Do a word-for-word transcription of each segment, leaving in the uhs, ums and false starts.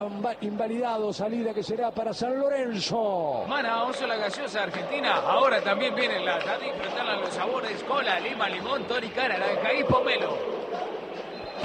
Invalidado, salida que será para San Lorenzo. Manaos, la gaseosa argentina. Ahora también viene la lata. Disfrutarán los sabores: cola, lima, limón, tónica, naranja y pomelo. Sí.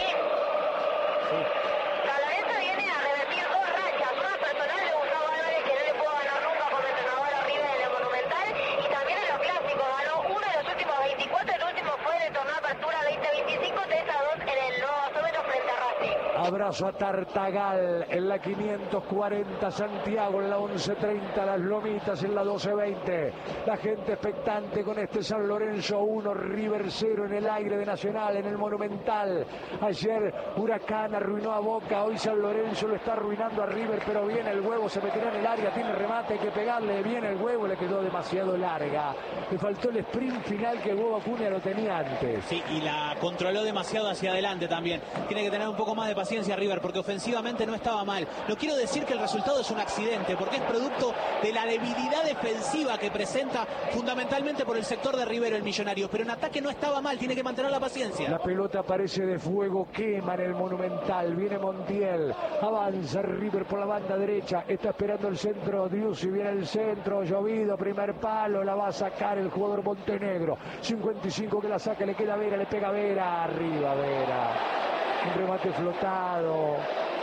San Lorenzo viene a revertir dos rachas. Una personal de Gustavo Álvarez, que no le pudo ganar nunca como entrenador arriba en el Monumental. Y también en los clásicos. Ganó uno de los últimos veinticuatro. El último fue en el torneo de apertura veinte veinticinco. tres a dos en el nuevo gasómetro frente a Racing. Abrazo a Tartagal en la quinientos cuarenta, Santiago en la once treinta, Las Lomitas en la doce veinte. La gente expectante con este San Lorenzo uno, River cero en el aire de Nacional, en el Monumental. Ayer Huracán arruinó a Boca, hoy San Lorenzo lo está arruinando a River, pero viene el huevo, se meterá en el área, tiene remate, hay que pegarle, viene el huevo, le quedó demasiado larga. Le faltó el sprint final que el huevo Acuña lo tenía antes. Sí, y la controló demasiado hacia adelante también. Tiene que tener un poco más de paciencia River, porque ofensivamente no estaba mal. No quiero decir que el resultado es un accidente, porque es producto de la debilidad defensiva que presenta fundamentalmente por el sector de Rivero, el Millonario, pero en ataque no estaba mal, tiene que mantener la paciencia. La pelota aparece de fuego, quema en el Monumental, viene Montiel, avanza River por la banda derecha, está esperando el centro Driussi, viene el centro, llovido, primer palo, la va a sacar el jugador Montenegro, cincuenta y cinco que la saca, le queda Vera, le pega Vera, arriba Vera. Un remate flotado,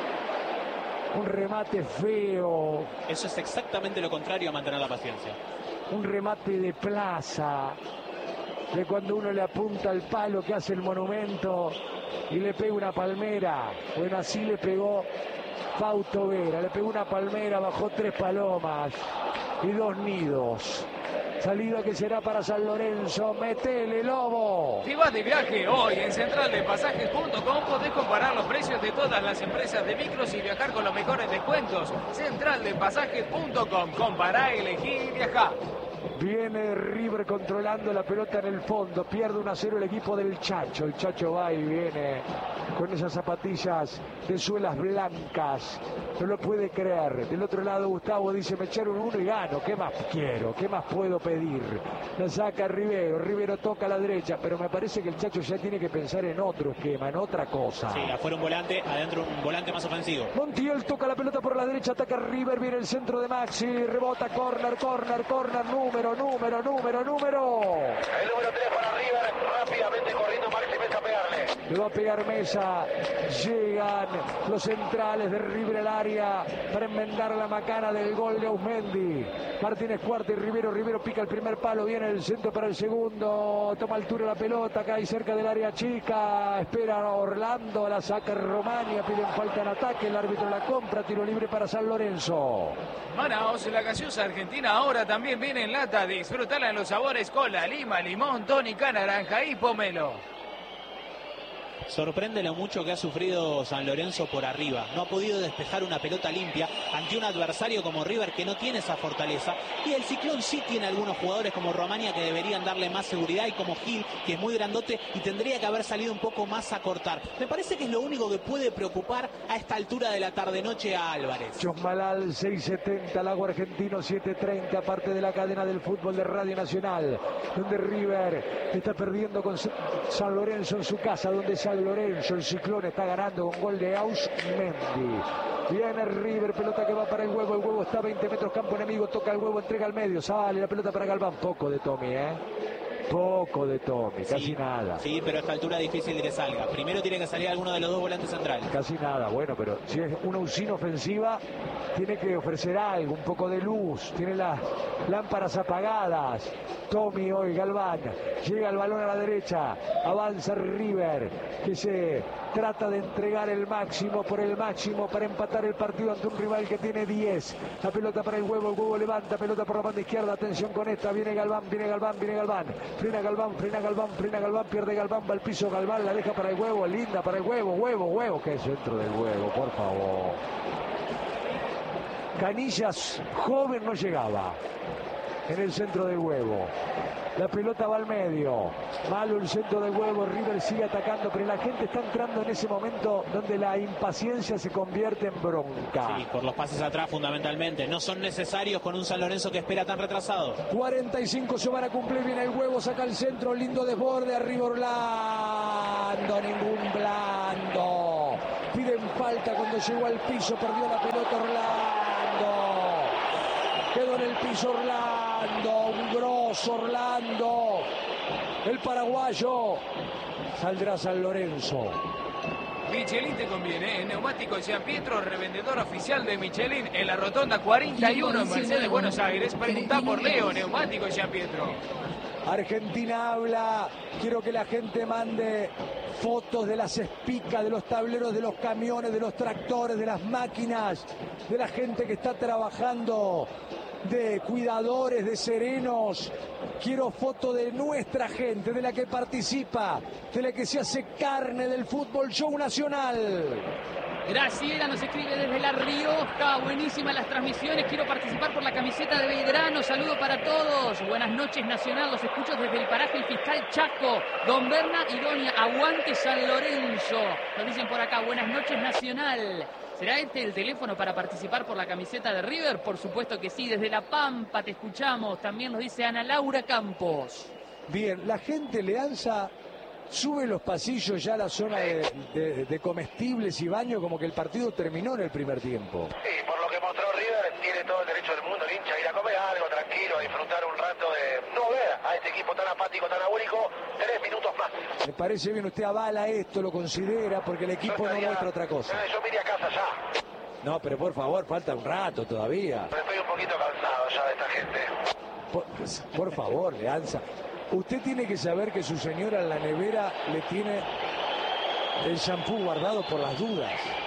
un remate feo. Eso es exactamente lo contrario a mantener la paciencia. Un remate de plaza, de cuando uno le apunta al palo que hace el Monumento y le pega una palmera. Bueno, así le pegó Fausto Vera, le pegó una palmera, bajó tres palomas y dos nidos. Salida que será para San Lorenzo, metele Lobo. Si vas de viaje hoy en central de pasajes punto com podés comparar los precios de todas las empresas de micros y viajar con los mejores descuentos. central de pasajes punto com, compará, elegí y viajá. Viene River controlando la pelota en el fondo, pierde uno a cero el equipo del Chacho. El Chacho va y viene con esas zapatillas de suelas blancas, no lo puede creer. Del otro lado Gustavo dice: me echaron uno y gano, ¿qué más quiero? ¿Qué más puedo pedir? La saca Rivero, Rivero toca a la derecha, pero me parece que el Chacho ya tiene que pensar en otro esquema, en otra cosa. Sí, afuera un volante, adentro un volante más ofensivo. Montiel toca la pelota por la derecha, ataca River, viene el centro de Maxi, rebota, corner, corner, corner, número, número, número, número. El número tres para River, rápidamente corriendo Maxi Mesa a pegarle. Le va a pegar Mesa, llegan los centrales de River al área para enmendar la macana del gol de Ausmendi. Martínez Cuarta y Rivero, Rivero pica el primer palo, viene el centro para el segundo, toma altura la pelota, cae cerca del área chica, espera a Orlando, la saca Romania, piden falta en ataque, el árbitro la compra, tiro libre para San Lorenzo. Manaos, la gaseosa argentina, ahora también viene en lata. Disfrutala en los sabores: cola, lima, limón, tónica, naranja y pomelo. Sorprende lo mucho que ha sufrido San Lorenzo por arriba. No ha podido despejar una pelota limpia ante un adversario como River, que no tiene esa fortaleza. Y el Ciclón sí tiene algunos jugadores como Romania que deberían darle más seguridad, y como Gil, que es muy grandote y tendría que haber salido un poco más a cortar. Me parece que es lo único que puede preocupar a esta altura de la tarde-noche a Álvarez. Chosmalal, seis setenta, Lago Argentino, siete treinta, parte de la cadena del fútbol de Radio Nacional, donde River está perdiendo con San Lorenzo en su casa, donde San Lorenzo, el Ciclón, está ganando con gol de Ausmendi. Viene River, pelota que va para el huevo, el huevo está a veinte metros, campo enemigo, toca el huevo, entrega al medio, sale la pelota para Galván, poco de Tommy, ¿eh? Poco de Tommy, casi sí, nada. Sí, pero a esta altura es difícil que salga. Primero tiene que salir alguno de los dos volantes centrales. Casi nada, bueno, pero si es una usina ofensiva, tiene que ofrecer algo, un poco de luz, tiene las lámparas apagadas. Tommy hoy, Galván, llega el balón a la derecha, avanza River, que se trata de entregar el máximo por el máximo para empatar el partido ante un rival que tiene diez. La pelota para el huevo, el huevo levanta, pelota por la banda izquierda, atención con esta, viene Galván, viene Galván, viene Galván, frena Galván, frena Galván, frena Galván, pierde Galván, va al piso Galván, la deja para el huevo, linda para el huevo, huevo, huevo, que es centro del huevo, por favor. Canillas, joven, no llegaba en el centro del huevo. La pelota va al medio, malo el centro del huevo, River sigue atacando, pero la gente está entrando en ese momento donde la impaciencia se convierte en bronca. Sí, por los pases atrás fundamentalmente, no son necesarios con un San Lorenzo que espera tan retrasado. cuarenta y cinco se van a cumplir, viene el huevo, saca el centro, lindo desborde, arriba Orlando, ningún blando. Piden falta cuando llegó al piso, perdió la pelota Orlando. Quedó en el piso Orlando, un grosso Orlando. El paraguayo saldrá San Lorenzo. Michelin te conviene, ¿eh? Neumáticos Gian Pietro, revendedor oficial de Michelin en la Rotonda cuarenta y uno en Mercedes, Buenos Aires. Pregunta por Leo, Neumáticos Gian Pietro. Argentina habla, quiero que la gente mande fotos de las espicas, de los tableros, de los camiones, de los tractores, de las máquinas, de la gente que está trabajando, de cuidadores, de serenos. Quiero fotos de nuestra gente, de la que participa, de la que se hace carne del fútbol show nacional. Graciela nos escribe desde La Rioja, buenísimas las transmisiones, quiero participar por la camiseta de Belgrano, saludo para todos, buenas noches Nacional, los escucho desde el paraje El Fiscal Chaco, Don Berna y Doña, aguante San Lorenzo, nos dicen por acá, buenas noches Nacional. ¿Será este el teléfono para participar por la camiseta de River? Por supuesto que sí, desde La Pampa te escuchamos, también nos dice Ana Laura Campos. Bien, la gente Leanza sube los pasillos ya a la zona de, de, de comestibles y baño como que el partido terminó en el primer tiempo. Sí, por lo que mostró River, tiene todo el derecho del mundo el hincha a ir a comer algo tranquilo, a disfrutar un rato de no ver a este equipo tan apático, tan agónico, tres minutos más. Me parece bien, usted avala esto, lo considera, porque el equipo estaría, no muestra otra cosa. Yo me iría a casa ya. No, pero por favor, falta un rato todavía. Pero estoy un poquito cansado ya de esta gente. Por, por favor, Leanza. Usted tiene que saber que su señora en la nevera le tiene el shampoo guardado por las dudas.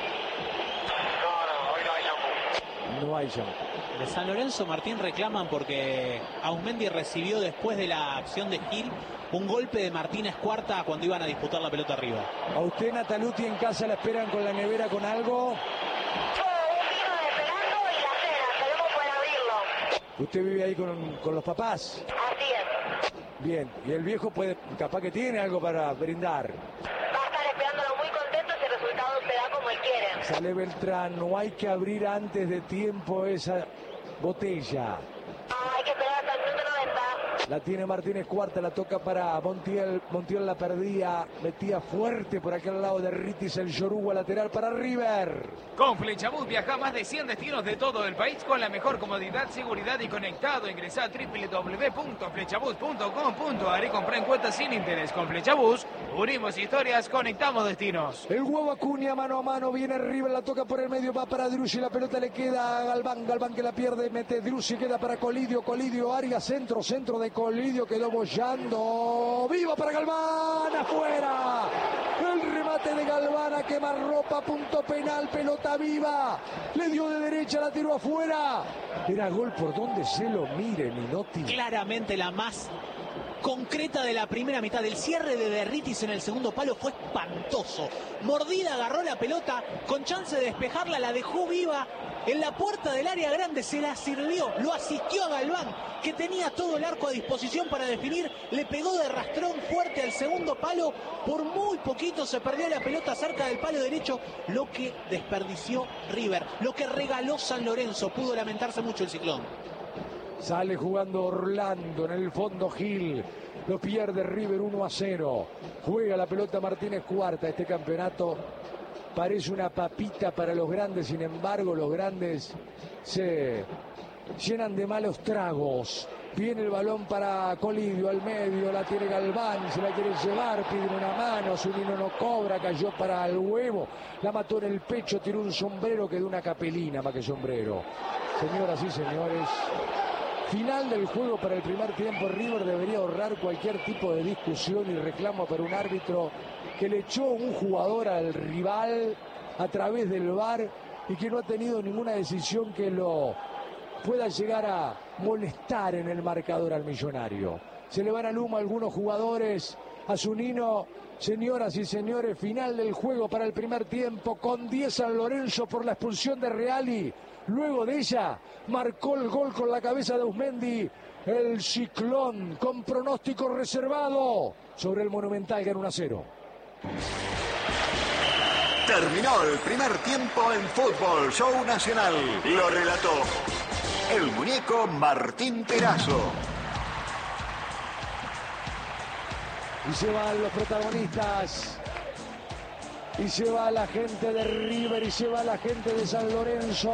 No, no, hoy no hay shampoo. No hay shampoo. De San Lorenzo, Martín, reclaman porque Ausmendi recibió después de la acción de Gil un golpe de Martínez Cuarta cuando iban a disputar la pelota arriba. ¿A usted, Nataluti, en casa la esperan con la nevera con algo? ¿Usted vive ahí con, con los papás? Así es. Bien, y el viejo puede, capaz que tiene algo para brindar. Va a estar esperándolo muy contento si el resultado se da como él quiere. Sale Beltrán, no hay que abrir antes de tiempo esa botella. Ah, hay que esperar hasta el minuto noventa. La tiene Martínez Cuarta, la toca para Montiel. Montiel la perdía, metía fuerte por aquel lado de Ritis, el Yoruba lateral para River. Con Flechabús viaja a más de cien destinos de todo el país con la mejor comodidad, seguridad y conectado. Ingresá a doble u doble u doble u punto flechabús punto com punto a r y comprá en cuotas sin interés. Con Flechabús, unimos historias, conectamos destinos. El huevo Acuña, mano a mano, viene River, la toca por el medio, va para Drussi, la pelota le queda a Galván, Galván que la pierde, mete Drussi, queda para Colidio, Colidio, Arias, centro, centro de Colidio, quedó bollando, viva para Galván, afuera, el remate de Galván a quemarropa, punto penal, pelota viva, le dio de derecha, la tiró afuera, era gol por donde se lo mire, Minotti. Claramente la más concreta de la primera mitad. El cierre de Derritis en el segundo palo fue espantoso. Mordida, agarró la pelota, con chance de despejarla, la dejó viva en la puerta del área grande, se la sirvió, lo asistió a Galván, que tenía todo el arco a disposición para definir, le pegó de rastrón fuerte al segundo palo, por muy poquito se perdió la pelota cerca del palo derecho, lo que desperdició River, lo que regaló San Lorenzo, pudo lamentarse mucho el Ciclón. Sale jugando Orlando, en el fondo Gil, lo pierde River uno a cero, juega la pelota Martínez Cuarta. Este campeonato parece una papita para los grandes, sin embargo los grandes se llenan de malos tragos. Viene el balón para Colidio al medio, la tiene Galván, se la quiere llevar, pide una mano, Zunino no cobra, cayó para el huevo, la mató en el pecho, tiró un sombrero que de una capelina más que sombrero. Señoras y señores, final del juego para el primer tiempo. River debería ahorrar cualquier tipo de discusión y reclamo para un árbitro que le echó un jugador al rival a través del V A R y que no ha tenido ninguna decisión que lo pueda llegar a molestar en el marcador al millonario. Se le van al humo a algunos jugadores, a Zunino. Señoras y señores, final del juego para el primer tiempo con diez San Lorenzo por la expulsión de Reali. Luego de ella marcó el gol con la cabeza de Ausmendi el Ciclón, con pronóstico reservado sobre el Monumental, que era uno a cero. Terminó el primer tiempo en Fútbol Show Nacional. Lo relató el muñeco Martín Perazo. Y se van los protagonistas y se va la gente de River y se va la gente de San Lorenzo.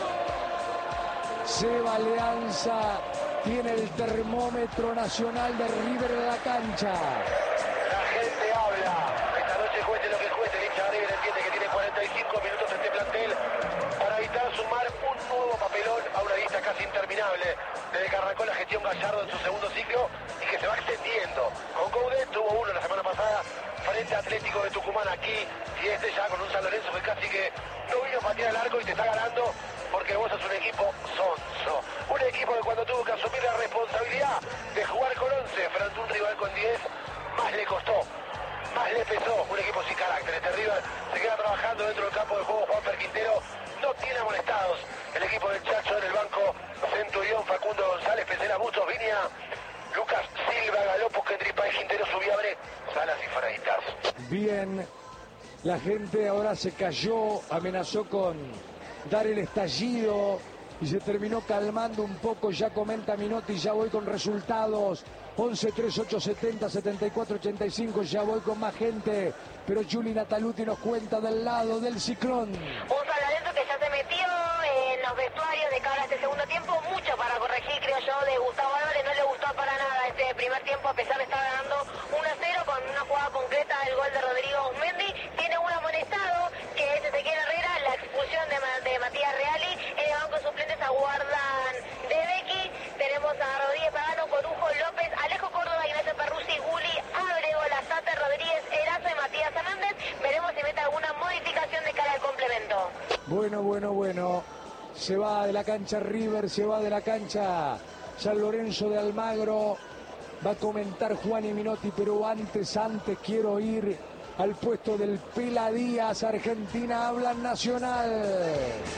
Seba Alianza tiene el termómetro nacional de River en la cancha. La gente habla. Esta noche cueste lo que cueste. El hincha de River entiende que tiene cuarenta y cinco minutos este plantel para evitar sumar un nuevo papelón a una lista casi interminable desde que arrancó la gestión Gallardo en su segundo ciclo y que se va extendiendo. Con Coudet tuvo uno la semana pasada frente a Atlético de Tucumán aquí y este ya con un San Lorenzo que casi que no vino a patear el arco y te está ganando porque vos sos un equipo sonso. Un equipo que cuando tuvo que asumir la responsabilidad de jugar con once frente a un rival con diez, más le costó, más le pesó. Un equipo sin carácter. Este River se queda trabajando dentro del campo de juego. Juanfer Quintero no tiene amonestados. El equipo del Chacho en el banco, Centurión, Facundo González, Pesera, Bustos, Viña, Lucas Silva, Galopo, Kendry Páez, Quintero, Subiabre, Salas y Freitas. Bien, la gente ahora se cayó, amenazó con dar el estallido y se terminó calmando un poco. Ya comenta Minotti, ya voy con resultados. once, treinta y ocho, setenta, setenta y cuatro, ochenta y cinco, ya voy con más gente. Pero Juli Nataluti nos cuenta del lado del Ciclón. Un San Lorenzo que ya se metió en los vestuarios de cara a este segundo tiempo. Mucho para corregir, creo yo, de Gustavo Álvarez. No le gustó para nada este primer tiempo, a pesar de estar ganando uno a cero con una jugada concreta del gol de Rodrigo Mendy. Tiene un amonestado, que es Ezequiel Herrera, la expulsión de, Ma de Matías Reali. En el banco de suplentes aguardan de Becky. Tenemos a Rodríguez Pagano, Corujo, López, Alejo Córdoba, Ignacio Perruzzi, Guli, Abrego, Lazate, Rodríguez, Erazo y Matías Hernández. Veremos si mete alguna modificación de cara al complemento. Bueno, bueno, bueno. Se va de la cancha River, se va de la cancha San Lorenzo de Almagro. Va a comentar Juan y Minotti, pero antes, antes quiero ir al puesto del Pela Díaz. Argentina habla Nacional.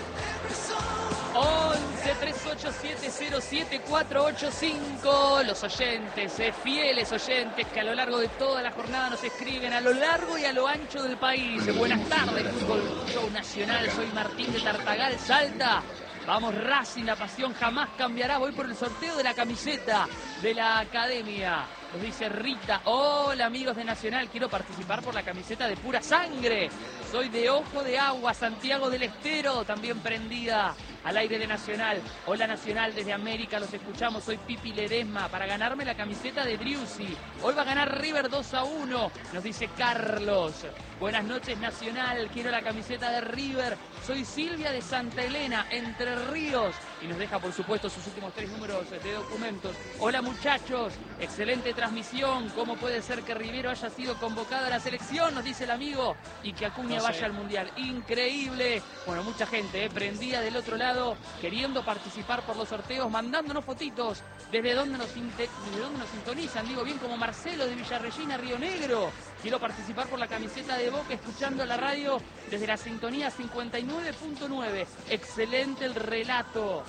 once, treinta y ocho, setenta, cero siete, cuatro ocho cinco. Los oyentes, eh, fieles oyentes que a lo largo de toda la jornada nos escriben a lo largo y a lo ancho del país. Buenas tardes, Fútbol Show Nacional. Soy Martín de Tartagal, Salta. Vamos Racing, la pasión jamás cambiará. Voy por el sorteo de la camiseta de la academia. Nos dice Rita, hola amigos de Nacional, quiero participar por la camiseta de Pura Sangre. Soy de Ojo de Agua, Santiago del Estero, también prendida al aire de Nacional. Hola Nacional, desde América los escuchamos, soy Pipi Ledesma, para ganarme la camiseta de Driussi. Hoy va a ganar River dos a uno, nos dice Carlos. Buenas noches Nacional, quiero la camiseta de River. Soy Silvia de Santa Elena, Entre Ríos. Y nos deja por supuesto sus últimos tres números de documentos. Hola muchachos, excelente transmisión. ¿Cómo puede ser que Rivero haya sido convocado a la selección? Nos dice el amigo. Y que Acuña no sé. vaya al Mundial. Increíble. Bueno, mucha gente eh, prendida del otro lado, queriendo participar por los sorteos, mandándonos fotitos desde donde nos, desde donde nos sintonizan. Digo bien, como Marcelo de Villarregina, Río Negro. Quiero participar por la camiseta de Boca, escuchando la radio desde la sintonía cincuenta y nueve punto nueve. Excelente el relato.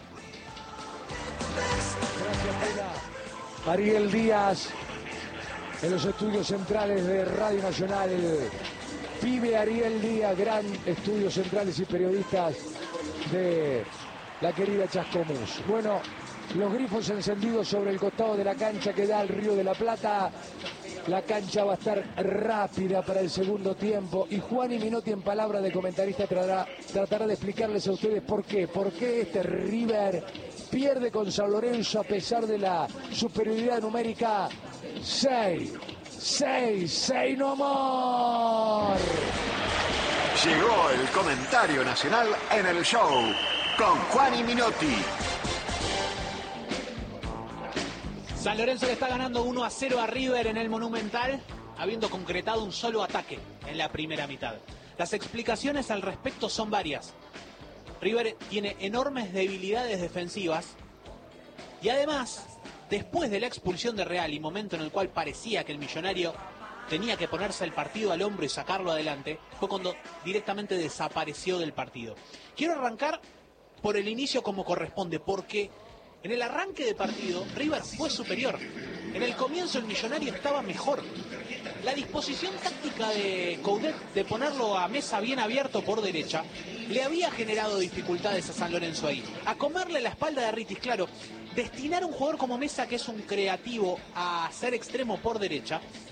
Gracias, Pela. Ariel Díaz, en los estudios centrales de Radio Nacional. El pibe Ariel Díaz, gran estudios centrales y periodistas de la querida Chascomús. Bueno, los grifos encendidos sobre el costado de la cancha que da al Río de la Plata. La cancha va a estar rápida para el segundo tiempo y Juan y Minotti, en palabra de comentarista, tratará, tratará de explicarles a ustedes por qué. Por qué este River pierde con San Lorenzo a pesar de la superioridad numérica. seis, seis, seis no more. Llegó el comentario nacional en el show con Juan y Minotti. San Lorenzo le está ganando uno a cero a River en el Monumental, habiendo concretado un solo ataque en la primera mitad. Las explicaciones al respecto son varias. River tiene enormes debilidades defensivas y además, después de la expulsión de Reali, momento en el cual parecía que el millonario tenía que ponerse el partido al hombro y sacarlo adelante, fue cuando directamente desapareció del partido. Quiero arrancar por el inicio como corresponde, porque en el arranque de partido, River fue superior. En el comienzo el millonario estaba mejor. La disposición táctica de Coudet de ponerlo a Mesa bien abierto por derecha le había generado dificultades a San Lorenzo ahí. A comerle la espalda de Ritis, claro, destinar a un jugador como Mesa, que es un creativo, a ser extremo por derecha,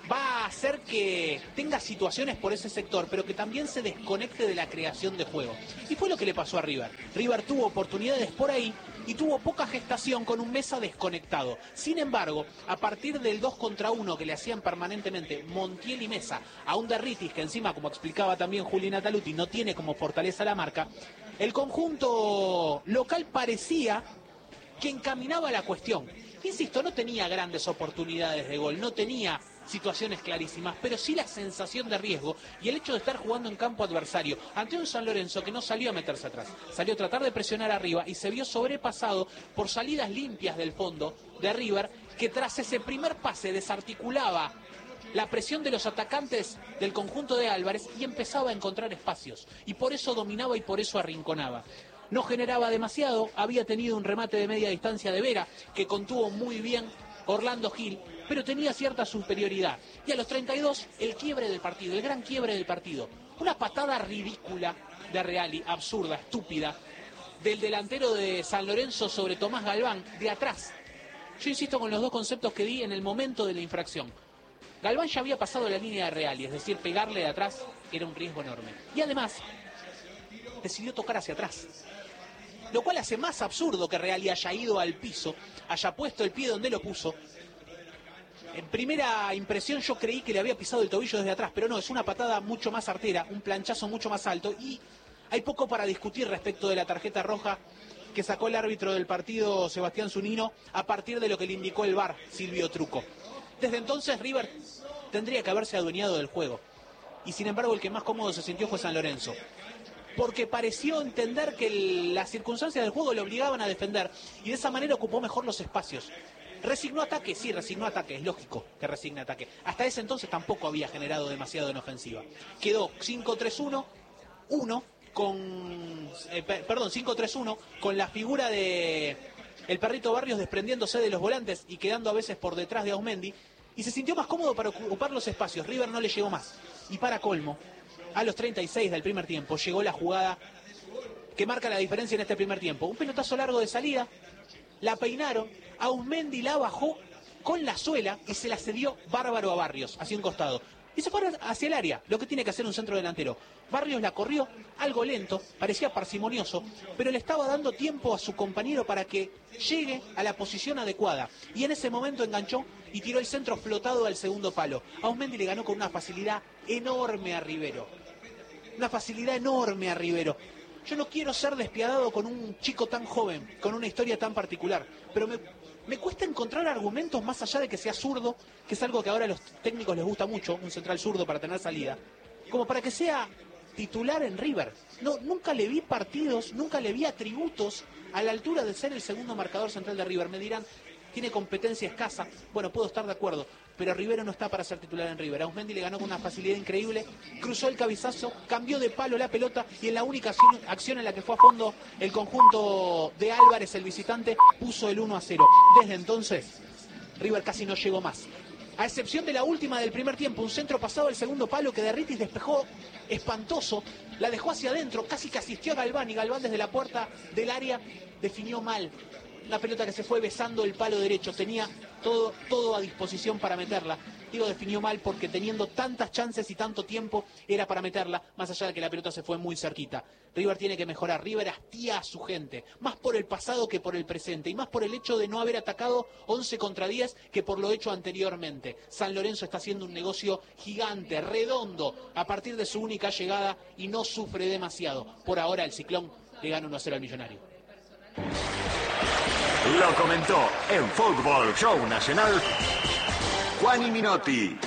va a hacer que tenga situaciones por ese sector, pero que también se desconecte de la creación de juego. Y fue lo que le pasó a River. River tuvo oportunidades por ahí y tuvo poca gestación con un Mesa desconectado. Sin embargo, a partir del dos contra uno que le hacían permanentemente Montiel y Mesa a un Derritis, que encima, como explicaba también Juli Nataluti, no tiene como fortaleza la marca, el conjunto local parecía que encaminaba la cuestión. Insisto, no tenía grandes oportunidades de gol, no tenía situaciones clarísimas, pero sí la sensación de riesgo y el hecho de estar jugando en campo adversario ante un San Lorenzo que no salió a meterse atrás, salió a tratar de presionar arriba y se vio sobrepasado por salidas limpias del fondo de River, que tras ese primer pase desarticulaba la presión de los atacantes del conjunto de Álvarez y empezaba a encontrar espacios, y por eso dominaba y por eso arrinconaba. No generaba demasiado, había tenido un remate de media distancia de Vera, que contuvo muy bien Orlando Gil, pero tenía cierta superioridad. Y a los treinta y dos, el quiebre del partido, el gran quiebre del partido. Una patada ridícula de Reali, absurda, estúpida, del delantero de San Lorenzo sobre Tomás Galván, de atrás. Yo insisto con los dos conceptos que di en el momento de la infracción. Galván ya había pasado la línea de Reali, es decir, pegarle de atrás era un riesgo enorme. Y además, decidió tocar hacia atrás. Lo cual hace más absurdo que Reali haya ido al piso, haya puesto el pie donde lo puso. En primera impresión yo creí que le había pisado el tobillo desde atrás, pero no, es una patada mucho más artera, un planchazo mucho más alto, y hay poco para discutir respecto de la tarjeta roja que sacó el árbitro del partido, Sebastián Zunino, a partir de lo que le indicó el V A R, Silvio Truco. Desde entonces River tendría que haberse adueñado del juego, y sin embargo el que más cómodo se sintió fue San Lorenzo, porque pareció entender que el, las circunstancias del juego le obligaban a defender, y de esa manera ocupó mejor los espacios. ¿Resignó ataque? Sí, resignó ataque, es lógico que resigne ataque. Hasta ese entonces tampoco había generado demasiado en ofensiva. Quedó cinco tres uno, uno con... Eh, perdón, cinco tres uno, con la figura de el Perrito Barrios desprendiéndose de los volantes y quedando a veces por detrás de Ausmendi, y se sintió más cómodo para ocupar los espacios. River no le llegó más. Y para colmo, a los treinta y seis del primer tiempo llegó la jugada que marca la diferencia en este primer tiempo. Un pelotazo largo de salida, la peinaron, Ausmendi la bajó con la suela y se la cedió bárbaro a Barrios, hacia un costado. Y se fue hacia el área, lo que tiene que hacer un centro delantero. Barrios la corrió, algo lento, parecía parsimonioso, pero le estaba dando tiempo a su compañero para que llegue a la posición adecuada. Y en ese momento enganchó y tiró el centro flotado al segundo palo. Ausmendi le ganó con una facilidad enorme a Rivero. Una facilidad enorme a Rivero. Yo no quiero ser despiadado con un chico tan joven, con una historia tan particular, pero me, me cuesta encontrar argumentos más allá de que sea zurdo, que es algo que ahora a los técnicos les gusta mucho, un central zurdo para tener salida, como para que sea titular en River. No, nunca le vi partidos, nunca le vi atributos a la altura de ser el segundo marcador central de River. Me dirán, tiene competencia escasa. Bueno, puedo estar de acuerdo, pero Rivero no está para ser titular en River. Ausmendi le ganó con una facilidad increíble, cruzó el cabezazo, cambió de palo la pelota y en la única acción, acción en la que fue a fondo el conjunto de Álvarez, el visitante, puso el uno a cero. Desde entonces, River casi no llegó más. A excepción de la última del primer tiempo, un centro pasado al segundo palo que Derritis despejó espantoso, la dejó hacia adentro, casi que asistió a Galván y Galván desde la puerta del área definió mal. Una pelota que se fue besando el palo derecho, tenía todo, todo a disposición para meterla. Digo, definió mal porque teniendo tantas chances y tanto tiempo era para meterla, más allá de que la pelota se fue muy cerquita. River tiene que mejorar, River hastía a su gente, más por el pasado que por el presente, y más por el hecho de no haber atacado once contra diez que por lo hecho anteriormente. San Lorenzo está haciendo un negocio gigante, redondo, a partir de su única llegada y no sufre demasiado. Por ahora el Ciclón le gana uno a cero al Millonario. Lo comentó en Fútbol Show Nacional Juani Minotti.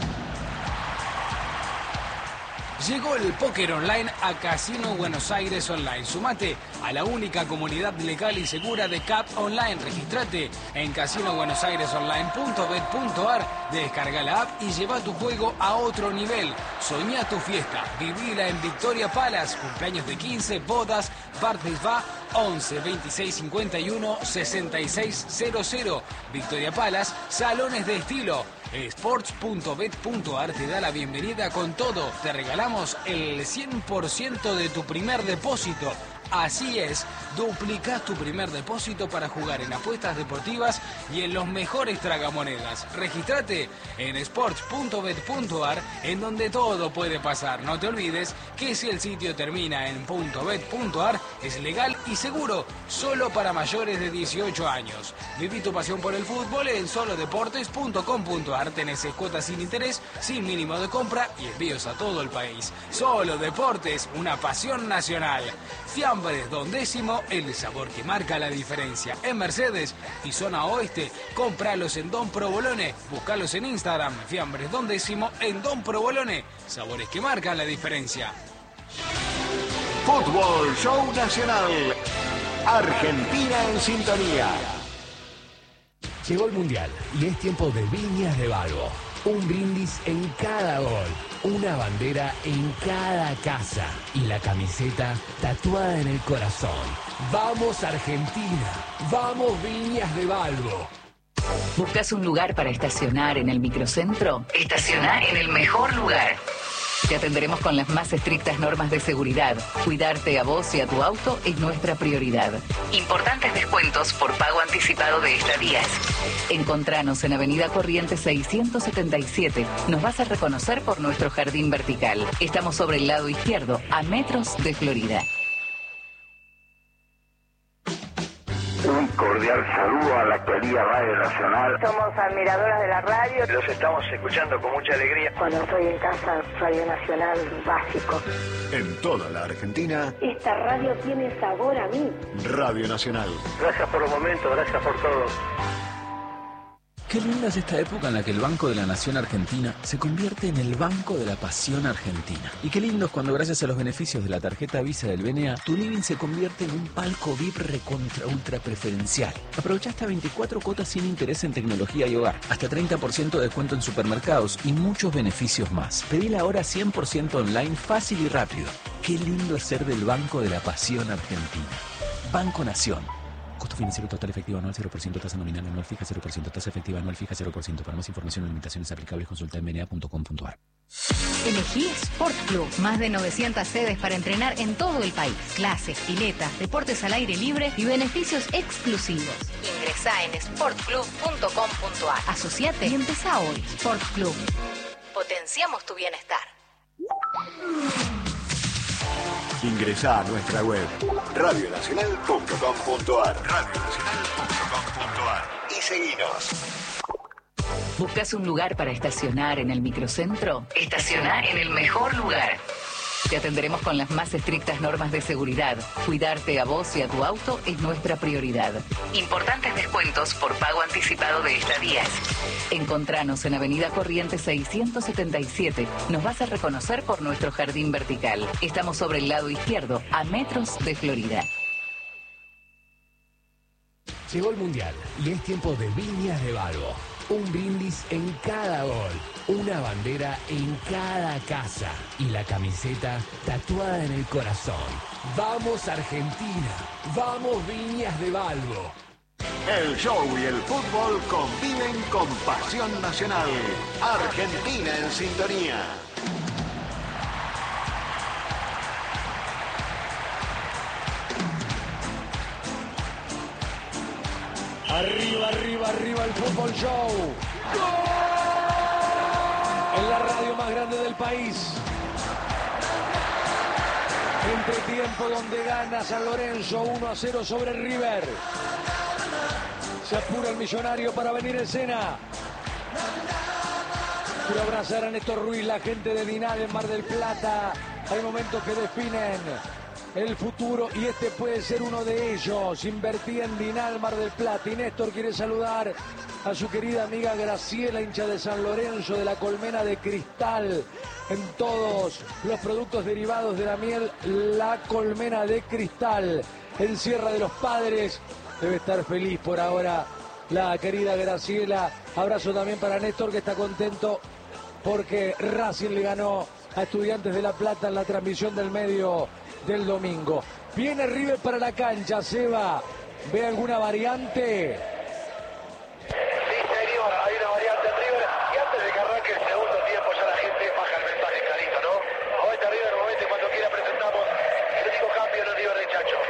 Llegó el póker online a Casino Buenos Aires Online. Sumate a la única comunidad legal y segura de C A P Online. Registrate en casino buenos aires online punto bet punto ar, descarga la app y lleva tu juego a otro nivel. Soñá tu fiesta, vivila en Victoria Palace, cumpleaños de quince, bodas, bar spa, once, veintiséis, cincuenta y uno, sesenta y seis cero cero. Victoria Palace, salones de estilo. Sports punto bet punto ar te da la bienvenida con todo. Te regalamos el cien por ciento de tu primer depósito. Así es, duplicás tu primer depósito para jugar en apuestas deportivas y en los mejores tragamonedas. Regístrate en sports punto bet punto ar, en donde todo puede pasar. No te olvides que si el sitio termina en .bet punto ar es legal y seguro, solo para mayores de dieciocho años. Viví tu pasión por el fútbol en solo deportes punto com punto ar. Tenés cuotas sin interés, sin mínimo de compra y envíos a todo el país. Solo Deportes, una pasión nacional. Fiambres Don Décimo, el sabor que marca la diferencia. En Mercedes y zona oeste, cómpralos en Don Provolone. Búscalos en Instagram, Fiambres Don Décimo en Don Provolone. Sabores que marcan la diferencia. Fútbol Show Nacional. Argentina en sintonía. Llegó el Mundial y es tiempo de Viñas de Balbo. Un brindis en cada gol, una bandera en cada casa y la camiseta tatuada en el corazón. ¡Vamos Argentina! ¡Vamos Viñas de Balbo! ¿Buscas un lugar para estacionar en el microcentro? Estaciona en el mejor lugar. Te atenderemos con las más estrictas normas de seguridad. Cuidarte a vos y a tu auto es nuestra prioridad. Importantes descuentos por pago anticipado de estadías. Encontranos en Avenida Corrientes seiscientos setenta y siete. Nos vas a reconocer por nuestro jardín vertical. Estamos sobre el lado izquierdo, a metros de Florida. Un cordial saludo a la querida Radio Nacional. Somos admiradoras de la radio. Los estamos escuchando con mucha alegría. Cuando estoy en casa, Radio Nacional básico. En toda la Argentina, Esta radio tiene sabor a mí. Radio Nacional. Gracias por los momentos, gracias por todo. Qué linda es esta época en la que el Banco de la Nación Argentina se convierte en el Banco de la Pasión Argentina. Y qué lindo es cuando gracias a los beneficios de la tarjeta Visa del B N A, tu living se convierte en un palco V I P recontra ultra preferencial. Aprovecha hasta veinticuatro cuotas sin interés en tecnología y hogar, hasta treinta por ciento de descuento en supermercados y muchos beneficios más. Pedila ahora cien por ciento online, fácil y rápido. Qué lindo es ser del Banco de la Pasión Argentina. Banco Nación. Costo financiero total efectivo anual cero por ciento, tasa nominal anual fija cero por ciento, tasa efectiva anual fija cero por ciento. Para más información o limitaciones aplicables consulta en b n a punto com punto ar. Elegí Sport Club. Más de novecientas sedes para entrenar en todo el país. Clases, piletas, deportes al aire libre y beneficios exclusivos. Ingresá en sport club punto com punto ar. Asociate y empezá hoy. Sport Club. Potenciamos tu bienestar. Ingresá a nuestra web radio nacional punto com punto ar. radio nacional punto com punto ar. Y seguinos. ¿Buscas un lugar para estacionar en el microcentro? Estaciona en el mejor lugar. Te atenderemos con las más estrictas normas de seguridad. Cuidarte a vos y a tu auto es nuestra prioridad. Importantes descuentos por pago anticipado de estadías. Encontranos en Avenida Corrientes seiscientos setenta y siete. Nos vas a reconocer por nuestro jardín vertical. Estamos sobre el lado izquierdo, a metros de Florida. Llegó el Mundial y es tiempo de Viñas de Balbo. Un brindis en cada gol, una bandera en cada casa y la camiseta tatuada en el corazón. ¡Vamos Argentina! ¡Vamos Viñas de Balbo! El show y el fútbol conviven con pasión nacional. Argentina en sintonía. Arriba, arriba, arriba el Fútbol Show. ¡Gol! En la radio más grande del país. Entretiempo donde gana San Lorenzo uno a cero sobre River. Se apura el millonario para venir en escena. Quiero abrazar a Néstor Ruiz, la gente de Dinal en Mar del Plata. Hay momentos que definen el futuro y este puede ser uno de ellos. Invertí en Dinal, Mar del Plata. Y Néstor quiere saludar a su querida amiga Graciela, hincha de San Lorenzo, de la colmena de cristal. En todos los productos derivados de la miel, la colmena de cristal. En Sierra de los Padres. Debe estar feliz por ahora la querida Graciela. Abrazo también para Néstor, que está contento porque Racing le ganó a Estudiantes de La Plata en la transmisión del medio del domingo. Viene River para la cancha, Seba. ¿Ve alguna variante? Sí, señor, hay una variante en River. Y antes de que arranque el segundo tiempo, ya la gente baja el mensaje clarito, ¿no? Hoy está River, nuevamente, cuando quiera presentamos el único cambio en el River de Chacho.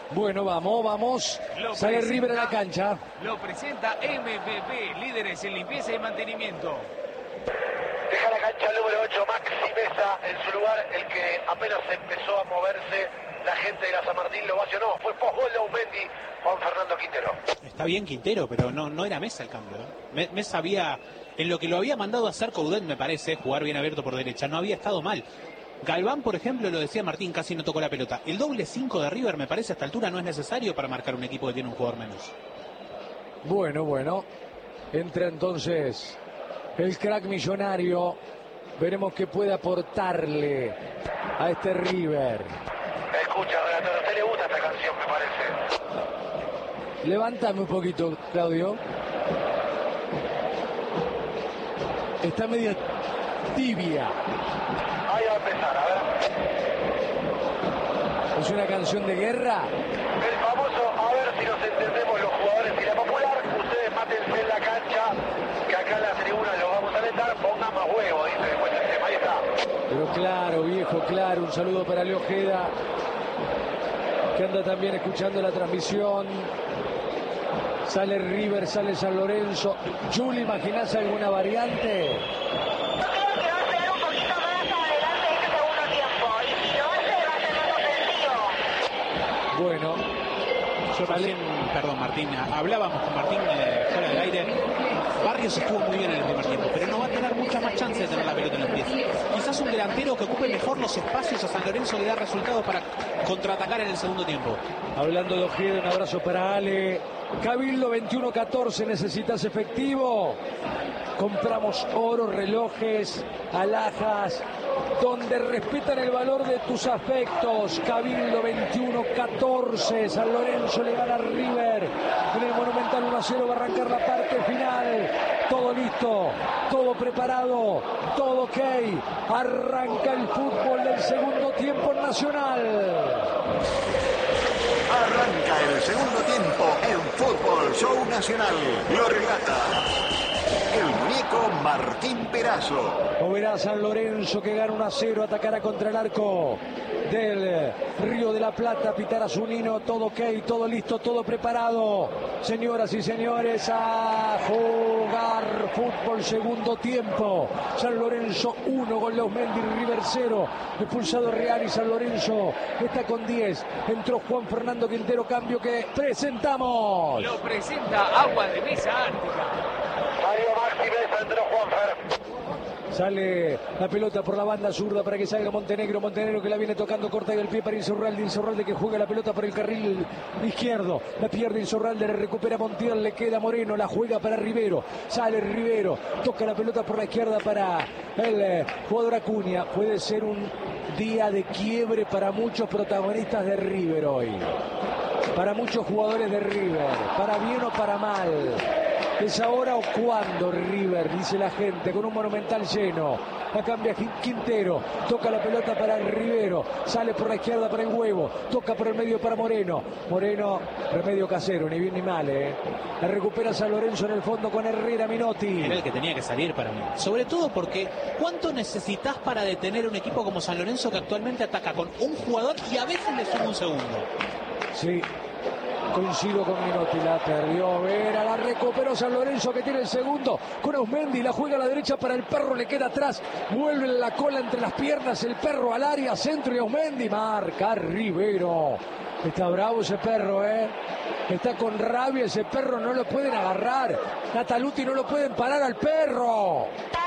Bueno, vamos, vamos. Lo Sale presenta- River a la cancha. Lo presenta M V P, líderes en limpieza y mantenimiento. Deja la cancha el número ocho, Maxi Mesa, en su lugar, el que apenas empezó a moverse, la gente de la San Martín lo vacionó, fue post-gol de Aumendi, Juan Fernando Quintero. Está bien Quintero, pero no, no era Mesa el cambio. ¿eh? Me- Mesa había, en lo que lo había mandado a hacer Coudet, me parece, jugar bien abierto por derecha, no había estado mal. Galván, por ejemplo, lo decía Martín, casi no tocó la pelota. El doble cinco de River, me parece, a esta altura no es necesario para marcar un equipo que tiene un jugador menos. Bueno, bueno. Entra entonces el crack millonario. Veremos qué puede aportarle a este River. Escucha, relator, a usted le gusta esta canción, me parece. Levántame un poquito, Claudio. Está medio tibia. Ahí va a empezar, a ver. ¿Es una canción de guerra? El famoso, a ver si nos entendemos los jugadores y la popular, ustedes mátense en la cancha, que acá en la tribuna lo vamos a alentar, pongan más huevo, dice después el tema, ahí está. Pero claro, viejo, claro. Un saludo para Leo Ojeda, que anda también escuchando la transmisión. Sale River, sale San Lorenzo. Juli, ¿imaginás alguna variante? Bueno, Yo recién, perdón Martín, hablábamos con Martín eh, fuera del aire. Barrios estuvo muy bien en el primer tiempo, pero no va a tener mucha más chance de tener la pelota en los pies. Quizás un delantero que ocupe mejor los espacios a San Lorenzo le da resultados para contraatacar en el segundo tiempo. hablando de Ojeda, un abrazo para Ale. Cabildo veintiuno catorce, ¿necesitas efectivo? Compramos oro, relojes, alhajas, donde respetan el valor de tus afectos. Cabildo veintiuno catorce, San Lorenzo le gana a River. En el Monumental uno a cero va a arrancar la parte final. Todo listo, todo preparado, todo ok. Arranca el fútbol del segundo tiempo nacional. Arranca el segundo tiempo en Fútbol Show Nacional. Lo relata el muñeco Martín Perazo. O verá San Lorenzo que gana uno a cero, atacará contra el arco del Río de la Plata, pitará Zunino, todo ok, todo listo, todo preparado. Señoras y señores, a jugar fútbol segundo tiempo. San Lorenzo uno, gol de Aumendi, River cero. Expulsado Real y San Lorenzo está con diez. Entró Juan Fernando Quintero, cambio que presentamos. Lo presenta Agua de Mesa Ártica. Mario Maxi Mesa, entró Juanfer. Sale la pelota por la banda zurda para que salga Montenegro. Montenegro que la viene tocando corta del pie para Insaurralde. Insaurralde que juega la pelota por el carril izquierdo. La pierde Insaurralde, le recupera Montiel, le queda Moreno, la juega para Rivero. Sale Rivero, toca la pelota por la izquierda para el eh, jugador Acuña. Puede ser un día de quiebre para muchos protagonistas de River hoy. Para muchos jugadores de River. Para bien o para mal. ¿Es ahora o cuándo River? Dice la gente, con un Monumental lleno. La cambia Quintero, toca la pelota para el Rivero, sale por la izquierda para el Huevo, toca por el medio para Moreno. Moreno, remedio casero, ni bien ni mal, ¿eh? La recupera San Lorenzo en el fondo con Herrera Minotti. Era el que tenía que salir para mí. Sobre todo porque, ¿cuánto necesitas para detener un equipo como San Lorenzo que actualmente ataca con un jugador y a veces le suma un segundo? Sí. Coincido con Minotti, la perdió Vera, la recuperó San Lorenzo que tiene el segundo con Aumendi, la juega a la derecha para el Perro, le queda atrás, vuelve la cola entre las piernas, el Perro al área, centro y Aumendi, marca Rivero. Está bravo ese Perro, ¿eh? Está con rabia ese Perro, no lo pueden agarrar. Nataluti no lo pueden parar al Perro.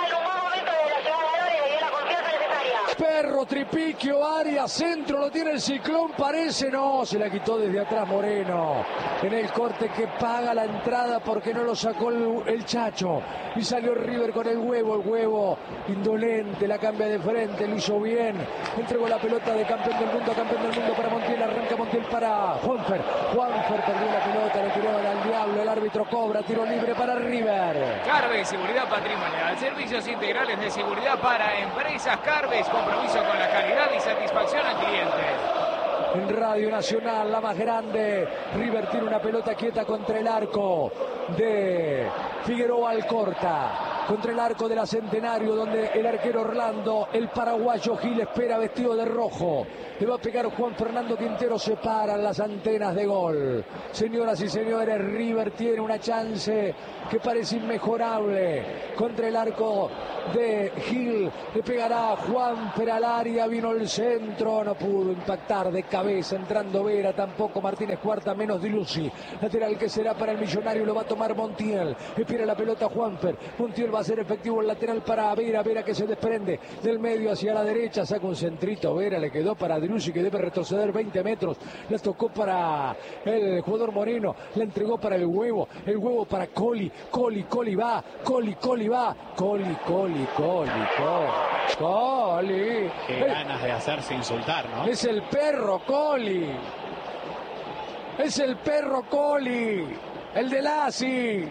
Perro, Tripiquio, área, centro, lo tiene el Ciclón, parece, no, se la quitó desde atrás Moreno, en el corte que paga la entrada porque no lo sacó el, el Chacho, y salió River con el Huevo, el Huevo indolente, la cambia de frente, lo hizo bien, entregó la pelota de campeón del mundo a campeón del mundo para Montiel, arranca Montiel para Juanfer, Juanfer perdió la pelota, le tiró al diablo, el árbitro cobra, tiro libre para River. Carves, seguridad patrimonial, servicios integrales de seguridad para empresas. Carves, compromiso con la calidad y satisfacción al cliente. En Radio Nacional, la más grande, River tiene una pelota quieta contra el arco de Figueroa Alcorta. contra el arco de la Centenario, donde el arquero Orlando, el paraguayo Gil, espera vestido de rojo. Le va a pegar Juan Fernando Quintero, se paran las antenas de gol. Señoras y señores, River tiene una chance que parece inmejorable contra el arco de Gil. Le pegará Juanfer al área, vino el centro, no pudo impactar de cabeza, entrando Vera, tampoco Martínez Cuarta, menos Di Lucy. Lateral que será para el Millonario, lo va a tomar Montiel. Espera la pelota Juanfer. Montiel va a ser efectivo el lateral para Vera, Vera que se desprende del medio hacia la derecha, saca un centrito, Vera le quedó para Di Lucy que debe retroceder veinte metros, la tocó para el jugador Moreno, la entregó para el huevo, el huevo para Coli, Coli, Coli va, Coli, Coli va, Coli, Coli, Coli, Coli, Coli. Qué el, ganas de hacerse insultar, ¿no? Es el perro Coli, es el perro Coli, el de Lassi.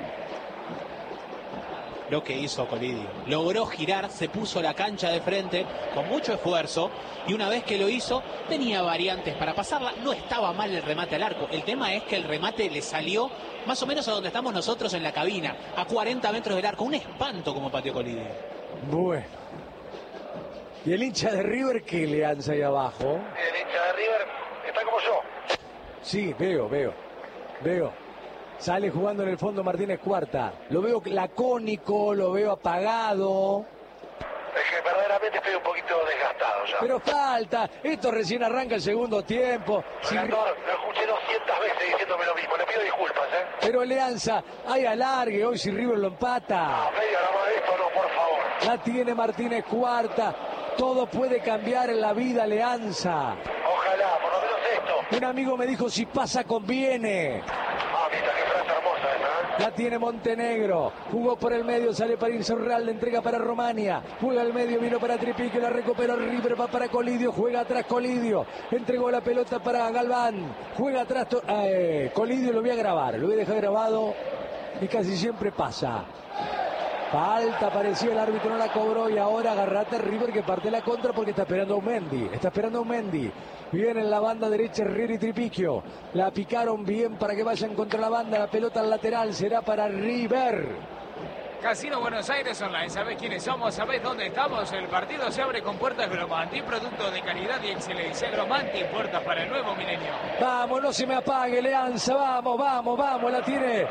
Lo que hizo Colidio, logró girar, se puso la cancha de frente con mucho esfuerzo y una vez que lo hizo tenía variantes para pasarla, no estaba mal el remate al arco, el tema es que el remate le salió más o menos a donde estamos nosotros en la cabina, a cuarenta metros del arco, un espanto como pateó Colidio. Bueno, y el hincha de River que le alza ahí abajo. El hincha de River está como yo. Sí, veo, veo, veo. Sale jugando en el fondo Martínez Cuarta. Lo veo lacónico, lo veo apagado. Es que verdaderamente estoy un poquito desgastado ya. Pero falta. Esto recién arranca el segundo tiempo. Relator, lo escuché doscientas veces diciéndome lo mismo. Le pido disculpas, ¿eh? Pero Alianza, hay alargue hoy si River lo empata. No, media hora más de esto, no, por favor. La tiene Martínez Cuarta. Todo puede cambiar en la vida, Alianza. Ojalá, por lo menos esto. Un amigo me dijo, si pasa, conviene. Ah, mira, qué frase hermosa esa, ¿eh? La tiene Montenegro, jugó por el medio, sale para irse Real, le entrega para Romania, juega al medio, vino para Tripique, la recuperó River, va para Colidio, juega atrás Colidio, entregó la pelota para Galván, juega atrás eh, Colidio, lo voy a grabar, lo voy a dejar grabado y casi siempre pasa. Falta, parecía el árbitro, no la cobró y ahora agarrate River que parte la contra porque está esperando a un Mendy, está esperando a un Mendy. Viene en la banda derecha Herrera y Tripiquio, la picaron bien para que vayan contra la banda, la pelota al lateral será para River. Casino Buenos Aires Online, ¿sabés quiénes somos? ¿Sabés dónde estamos? El partido se abre con puertas Gromanti, producto de calidad y excelencia. Gromanti, puertas para el nuevo milenio. Vamos, no se me apague, Leanza, vamos, vamos, vamos, la tiene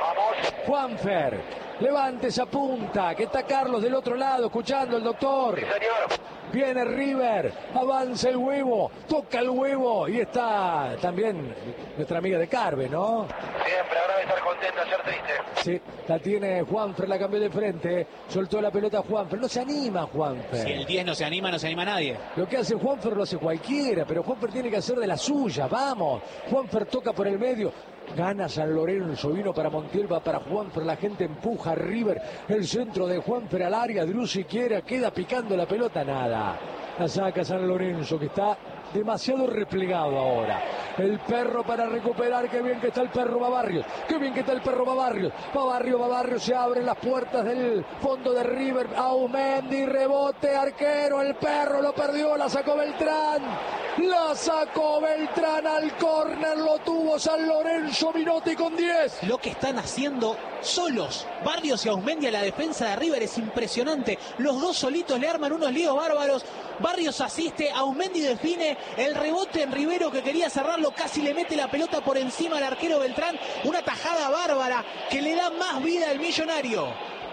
Juanfer. Levante esa punta, que está Carlos del otro lado, escuchando el doctor. Sí, señor. Viene River, avanza el huevo, toca el huevo y está también nuestra amiga de Carve, ¿no? Siempre, ahora debe estar contenta, ser triste. Sí, la tiene Juanfer, la cambió de frente, soltó la pelota Juanfer, no se anima Juanfer. Si el diez no se anima, no se anima nadie. Lo que hace Juanfer lo hace cualquiera, pero Juanfer tiene que hacer de la suya, vamos. Juanfer toca por el medio. Gana San Lorenzo, vino para Montiel, va para Juanfer, la gente empuja a River, el centro de Juanfer al área, Druzzi quiere, queda picando la pelota, nada. La saca San Lorenzo que está demasiado replegado ahora. El perro para recuperar, qué bien que está el perro, va Barrios, qué bien que está el perro, va Barrios, va Barrios, va Barrios, se abren las puertas del fondo de River, Aumendi, rebote, arquero, el perro lo perdió, la sacó Beltrán, la sacó Beltrán al córner, lo tuvo San Lorenzo, Minotti con diez. Lo que están haciendo solos Barrios y Aumendi a la defensa de River es impresionante, los dos solitos le arman unos líos bárbaros. Barrios asiste, Aumendi define, el rebote en Rivero que quería cerrarlo, casi le mete la pelota por encima al arquero Beltrán, una tajada bárbara que le da más vida al Millonario.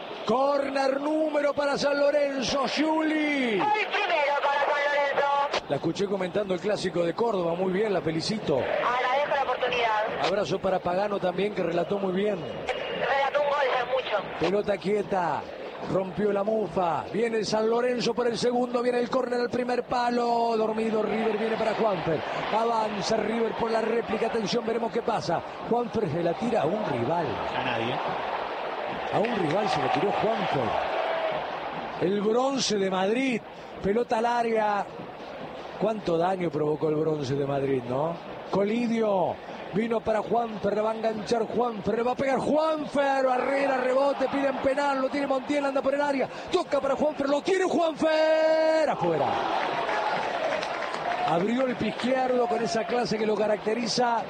Corner número para San Lorenzo, Juli. El primero para San Lorenzo. La escuché comentando el clásico de Córdoba, muy bien, la felicito. Agradezco la oportunidad. Abrazo para Pagano también, que relató muy bien. Relató un gol, ya es mucho. Pelota quieta. Rompió la mufa, viene San Lorenzo por el segundo, viene el córner al primer palo, dormido River, viene para Juanfer, avanza River por la réplica, atención, veremos qué pasa. Juanfer se la tira a un rival. A nadie. A un rival se le tiró Juanfer. El Bronce de Madrid, pelota larga. ¿Cuánto daño provocó el Bronce de Madrid, no? Colidio. Vino para Juanfer, le va a enganchar Juanfer, le va a pegar Juanfer, Barrera, rebote, piden penal, lo tiene Montiel, anda por el área, toca para Juanfer, lo tiene Juanfer, afuera. Abrió el pie izquierdo con esa clase que lo caracteriza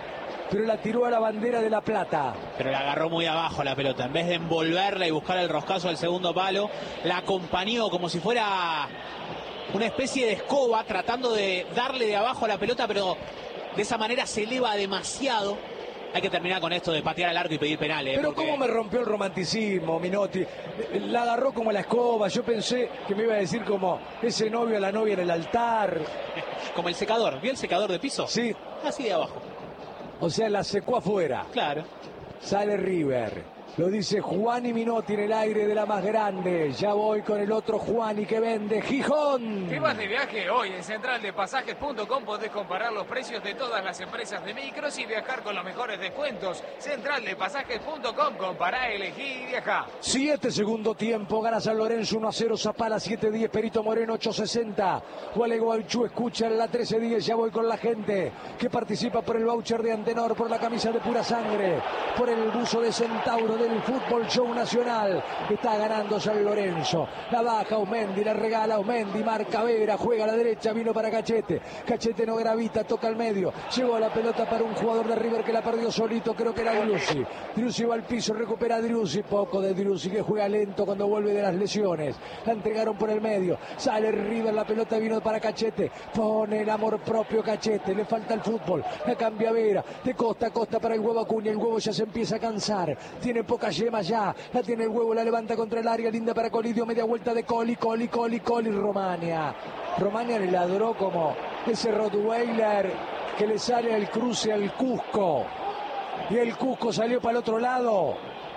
pero la tiró a la bandera de La Plata. Pero la agarró muy abajo la pelota. En vez de envolverla y buscar el roscazo al segundo palo, la acompañó como si fuera una especie de escoba, tratando de darle de abajo a la pelota, pero de esa manera se eleva demasiado. Hay que terminar con esto de patear al arco y pedir penales. Pero porque... cómo me rompió el romanticismo, Minotti. La agarró como la escoba. Yo pensé que me iba a decir como ese novio a la novia en el altar. Como el secador. ¿Vio el secador de piso? Sí. Así de abajo. O sea, la secó afuera. Claro. Sale River. Lo dice Juan y Minotti en el aire de la más grande. Ya voy con el otro Juan y que vende Gijón. ¿Qué vas de viaje? Hoy en central de pasajes punto com podés comparar los precios de todas las empresas de micros y viajar con los mejores descuentos. central de pasajes punto com, compará, elegí y viajá. Siete segundo tiempo, gana San Lorenzo uno a cero, Zapala siete diez, Perito Moreno ocho sesenta. Gualeguaychú escucha en la trece diez, ya voy con la gente que participa por el voucher de Antenor, por la camisa de Pura Sangre, por el buzo de Centauro de el Fútbol Show Nacional. Está ganando San Lorenzo. La baja Aumendi, la regala Aumendi, marca Vera, juega a la derecha, vino para Cachete. Cachete no gravita, toca al medio. Llegó la pelota para un jugador de River que la perdió solito, creo que era Driussi. Driussi va al piso, recupera a Driussi. Poco de Driussi que juega lento cuando vuelve de las lesiones. La entregaron por el medio. Sale River, la pelota vino para Cachete. Pone el amor propio Cachete. Le falta el fútbol. La cambia Vera. De costa a costa para el huevo Acuña. El huevo ya se empieza a cansar. Tiene poca yema ya, la tiene el huevo, la levanta contra el área, linda para Colidio, media vuelta de Coli, Coli, Coli, Coli, Romania. Romania le ladró como ese Rottweiler que le sale al cruce al Cusco. Y el Cusco salió para el otro lado.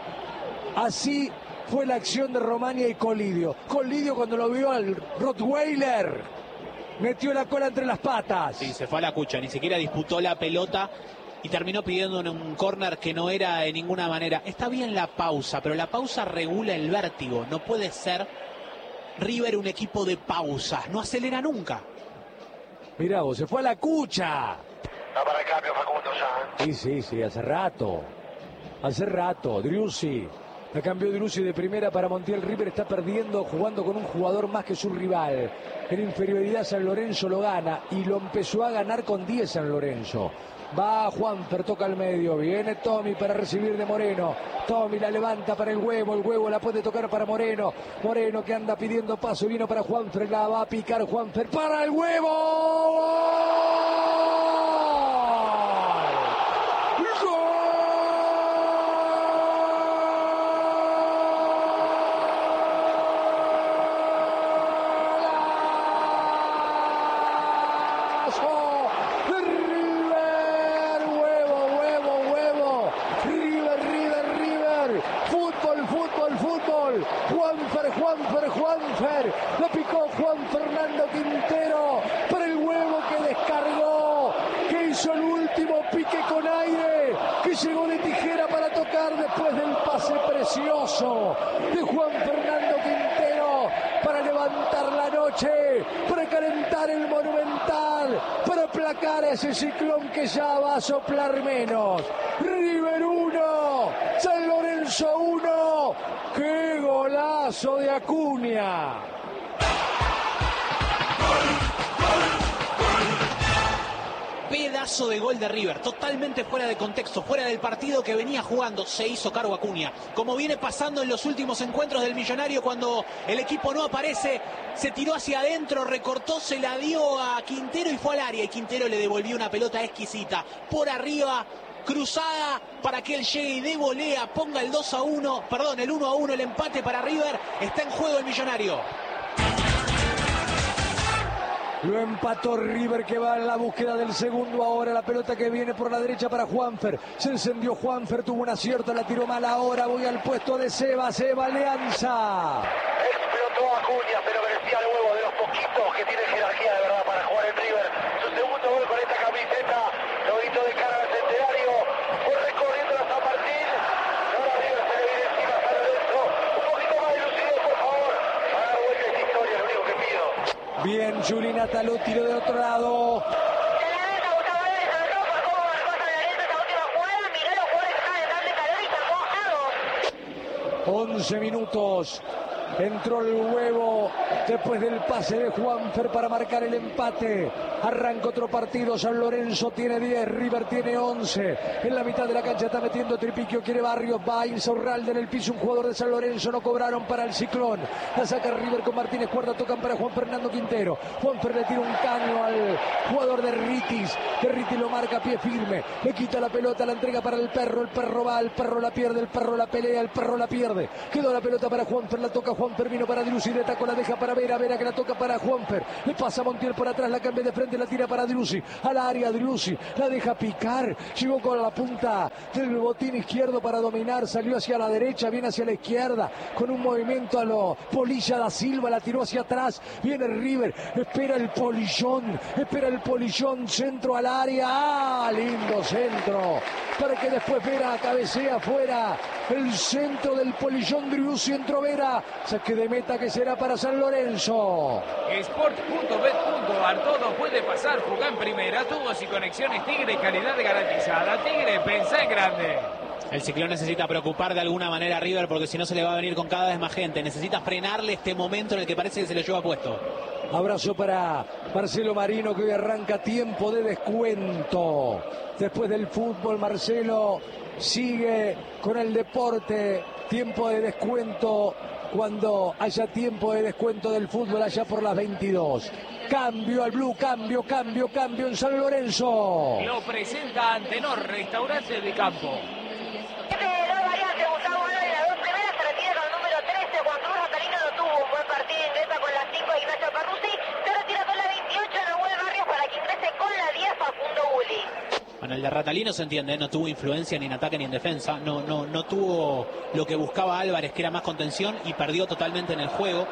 Así fue la acción de Romania y Colidio. Colidio cuando lo vio al Rottweiler, metió la cola entre las patas. Sí, se fue a la cucha, ni siquiera disputó la pelota. Y terminó pidiendo un córner que no era de ninguna manera. Está bien la pausa, pero la pausa regula el vértigo. No puede ser River un equipo de pausas. No acelera nunca. Mirá vos, se fue a la cucha. Va para el cambio Facundo ya. Sí, sí, sí, hace rato. Hace rato, Driussi. La cambió Driussi de primera para Montiel. River está perdiendo, jugando con un jugador más que su rival. En inferioridad San Lorenzo lo gana y lo empezó a ganar con diez San Lorenzo. Va Juanfer, toca al medio, viene Tommy para recibir de Moreno. Tommy la levanta para el huevo, el huevo la puede tocar para Moreno. Moreno que anda pidiendo paso, vino para Juanfer, la va a picar Juanfer para el huevo. Juanfer, Juanfer, Juanfer, lo picó Juan Fernando Quintero para el huevo que descargó, que hizo el último pique con aire, que llegó de tijera para tocar después del pase precioso de Juan Fernando Quintero para levantar la noche, para calentar el Monumental, para aplacar a ese ciclón que ya va a soplar menos. River uno, San Lorenzo uno. ¡Qué golazo de Acuña! Pedazo de gol de River, totalmente fuera de contexto, fuera del partido que venía jugando. Se hizo cargo Acuña, como viene pasando en los últimos encuentros del Millonario, cuando el equipo no aparece, se tiró hacia adentro, recortó, se la dio a Quintero y fue al área, y Quintero le devolvió una pelota exquisita, por arriba, cruzada, para que él llegue y de volea, ponga el dos a uno, perdón, el uno a uno, el empate para River. Está en juego el Millonario. Lo empató River, que va en la búsqueda del segundo. Ahora la pelota que viene por la derecha para Juanfer. Se encendió Juanfer, tuvo un acierto, la tiró mal. Ahora voy al puesto de Seba, Seba Alianza. Explotó Acuña, pero merecía el huevo, de los poquitos que tiene jerarquía de verdad para jugar en River. Su segundo gol con esta camiseta, lo gritó de cara al centenario. Fue recorriendo a San Martín. Ahora River se le viene encima a San Lorenzo. Un poquito más de lucidez, por favor, para dar vuelta a esta historia, lo único que pido. Bien, Julina Talú, tiro de otro lado. once minutos Entró el huevo después del pase de Juanfer para marcar el empate. Arranca otro partido. San Lorenzo tiene diez, River tiene once. En la mitad de la cancha está metiendo Tripiquio, quiere Barrios, va Insaurralde en el piso, un jugador de San Lorenzo. No cobraron para el Ciclón. La saca River con Martínez Cuerda, tocan para Juan Fernando Quintero. Juanfer le tira un caño al jugador de Ritis. Que Ritis lo marca a pie firme. Le quita la pelota, la entrega para el Perro. El Perro va, el Perro la pierde, el Perro la pelea, el Perro la pierde. Quedó la pelota para Juanfer, la toca Juanfer, vino para Driussi, de taco la deja para Vera, Vera que la toca para Juanfer. Le pasa a Montiel por atrás, la cambia de frente, la tira para Driussi. A la área Driussi, la deja picar. Llegó con la punta del botín izquierdo para dominar. Salió hacia la derecha, viene hacia la izquierda. Con un movimiento a lo Polilla da Silva, la tiró hacia atrás. Viene River, espera el polillón, espera el polillón, centro al área. ¡Ah! Lindo centro. Para que después Vera cabecea afuera. El centro del polillón Driussi, entró Vera. Saque de meta que será para San Lorenzo. Sport punto bet punto ar, todo puede pasar. Jugá en primera, tubos y conexiones Tigre, calidad garantizada. Tigre, pensá en grande. El Ciclón necesita preocupar de alguna manera a River porque si no se le va a venir con cada vez más gente. Necesita frenarle este momento en el que parece que se le lleva puesto. Abrazo para Marcelo Marino, que hoy arranca tiempo de descuento. Después del fútbol, Marcelo sigue con el deporte. Tiempo de descuento cuando haya tiempo de descuento del fútbol allá por las veintidós. Cambio al blue, cambio, cambio, cambio en San Lorenzo. Lo presenta Antenor, restaurante de campo. Bueno, el de Ratalino se entiende, ¿eh? No tuvo influencia ni en ataque ni en defensa, no, no, no tuvo lo que buscaba Álvarez, que era más contención, y perdió totalmente en el juego.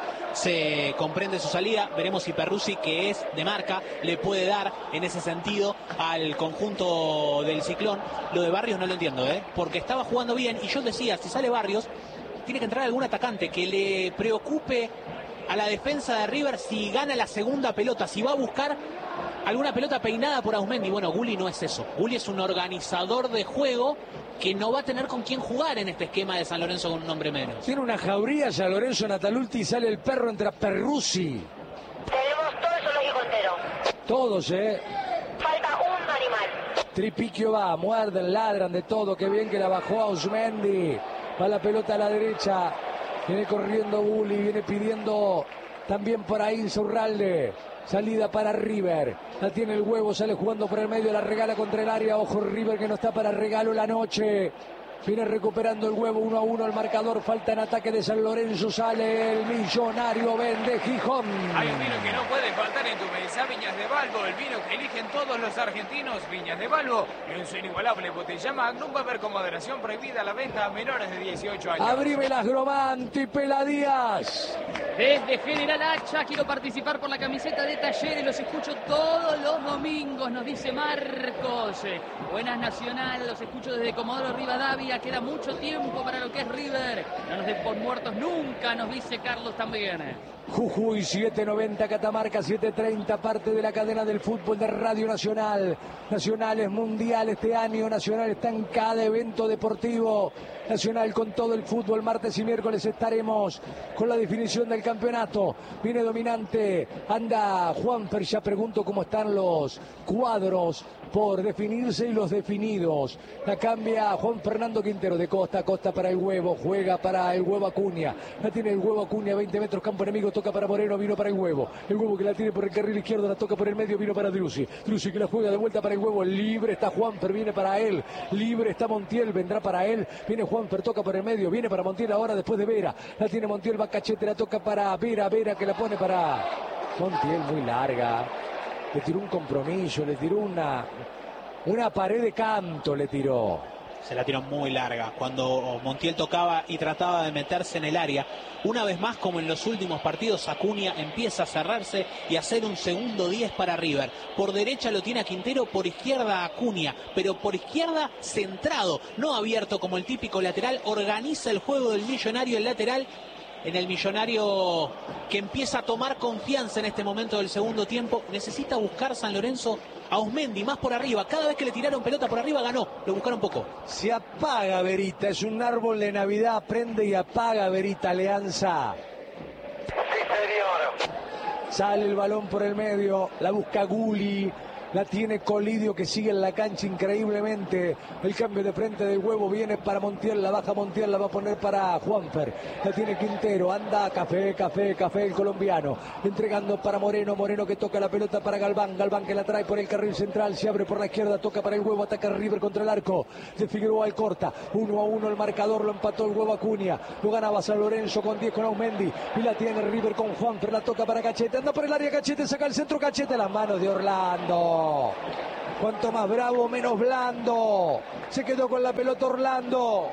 Se comprende su salida, veremos si Perruzzi, que es de marca, le puede dar en ese sentido al conjunto del Ciclón. Lo de Barrios no lo entiendo, ¿eh? Porque estaba jugando bien, y yo decía, si sale Barrios, tiene que entrar algún atacante que le preocupe a la defensa de River si gana la segunda pelota, si va a buscar alguna pelota peinada por Ausmendi. Bueno, Gulli no es eso. Gulli es un organizador de juego que no va a tener con quién jugar en este esquema de San Lorenzo con un hombre menos. Tiene una jauría San Lorenzo, Natalulti, y sale el Perro, entra Perruzzi. Tenemos todo el zoológico entero. Todos, ¿eh? Falta un animal. Tripiquio va, muerden, ladran de todo. Qué bien que la bajó Ausmendi. Va la pelota a la derecha. Viene corriendo Gulli, viene pidiendo también por ahí Insaurralde. Salida para River. La tiene el huevo, sale jugando por el medio, la regala contra el área. Ojo River que no está para regalo la noche. Viene recuperando el huevo, uno a uno el marcador. Falta en ataque de San Lorenzo. Sale el millonario Vende Gijón. Hay un vino que no puede faltar en tu mesa, Viñas de Balbo, el vino que eligen todos los argentinos. Viñas de Balbo, en su inigualable botella Magnum, va a haber con moderación prohibida la venta a menores de dieciocho años. Abrime las Gromanti, Peladías. Desde General Hacha quiero participar por la camiseta de Talleres, los escucho todos los domingos, nos dice Marcos. Buenas Nacional, los escucho desde Comodoro Rivadavia, queda mucho tiempo para lo que es River. No nos den por muertos nunca, nos dice Carlos también. Jujuy siete noventa, Catamarca siete treinta, parte de la cadena del fútbol de Radio Nacional. Nacional es mundial este año, Nacional está en cada evento deportivo. Nacional con todo el fútbol, martes y miércoles estaremos con la definición del campeonato. Viene dominante, anda Juanfer, ya pregunto cómo están los cuadros por definirse y los definidos. La cambia Juan Fernando Quintero, de costa a costa para el huevo, juega para el huevo Acuña. La tiene el huevo Acuña, veinte metros, campo enemigo, toca para Moreno, vino para el huevo. El huevo que la tiene por el carril izquierdo, la toca por el medio, vino para Driussi. Driussi que la juega de vuelta para el huevo, libre está Juanfer, viene para él. Libre está Montiel, vendrá para él. Viene Juanfer, toca por el medio, viene para Montiel ahora después de Vera. La tiene Montiel, va Cachete, la toca para Vera, Vera que la pone para Montiel, muy larga. Le tiró un compromiso, le tiró una, una pared de canto, le tiró. Se la tiró muy larga. Cuando Montiel tocaba y trataba de meterse en el área, una vez más, como en los últimos partidos, Acuña empieza a cerrarse y a hacer un segundo diez para River. Por derecha lo tiene a Quintero, por izquierda a Acuña, pero por izquierda centrado, no abierto como el típico lateral. Organiza el juego del millonario, el lateral. En el millonario que empieza a tomar confianza en este momento del segundo tiempo. Necesita buscar San Lorenzo a Ausmendi más por arriba. Cada vez que le tiraron pelota por arriba ganó, lo buscaron poco. Se apaga Verita, es un árbol de Navidad, prende y apaga Verita, Alianza. Sale el balón por el medio, la busca Gulli. La tiene Colidio, que sigue en la cancha increíblemente. El cambio de frente del Huevo viene para Montiel, la baja Montiel, la va a poner para Juanfer. La tiene Quintero, anda Café, Café, Café el colombiano. Entregando para Moreno, Moreno que toca la pelota para Galván. Galván que la trae por el carril central, se abre por la izquierda, toca para el Huevo, ataca River contra el arco de Figueroa al corta. Uno a uno el marcador, lo empató el Huevo Acuña. Lo ganaba San Lorenzo con diez con Aumendi. Y la tiene River con Juanfer, la toca para Cachete. Anda por el área Cachete, saca el centro Cachete, las manos de Orlando. Cuanto más bravo, menos blando. Se quedó con la pelota Orlando.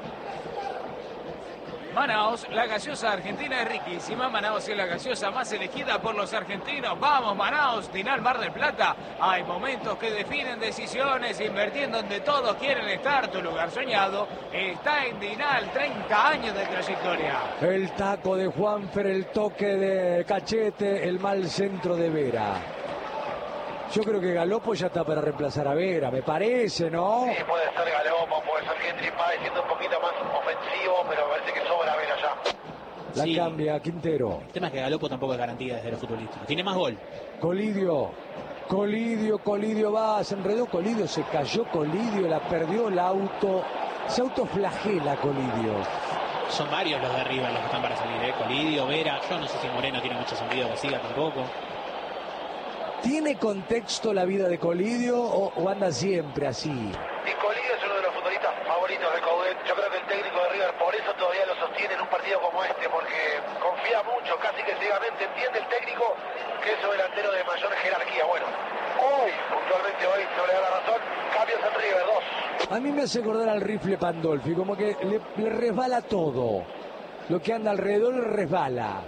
Manaos, la gaseosa argentina es riquísima. Manaos es la gaseosa más elegida por los argentinos. Vamos, Manaos, Tinal Mar del Plata. Hay momentos que definen decisiones, invertir donde todos quieren estar. Tu lugar soñado está en Dinal, treinta años de trayectoria. El taco de Juanfer, el toque de Cachete, el mal centro de Vera. Yo creo que Galopo ya está para reemplazar a Vera, me parece, ¿no? Sí, puede ser Galopo, puede ser Hendry Páez siendo un poquito más ofensivo, pero me parece que sobra Vera ya. La Sí. cambia Quintero. El tema es que Galopo tampoco es garantía desde los futbolistas. Tiene más gol. Colidio, Colidio, Colidio va, se enredó Colidio, se cayó Colidio, la perdió el auto. Se autoflagela Colidio. Son varios los de arriba los que están para salir, ¿eh? Colidio, Vera. Yo no sé si Moreno tiene mucho sentido que siga tampoco. ¿Tiene contexto la vida de Colidio o, o anda siempre así? Y Colidio es uno de los futbolistas favoritos de Coudet. Yo creo que el técnico de River por eso todavía lo sostiene en un partido como este, porque confía mucho, casi que ciegamente. Entiende el técnico que es un delantero de mayor jerarquía. Bueno, hoy, puntualmente hoy, no le da la razón. Cambios en River, dos. A mí me hace acordar al rifle Pandolfi, como que le, le resbala todo. Lo que anda alrededor le resbala.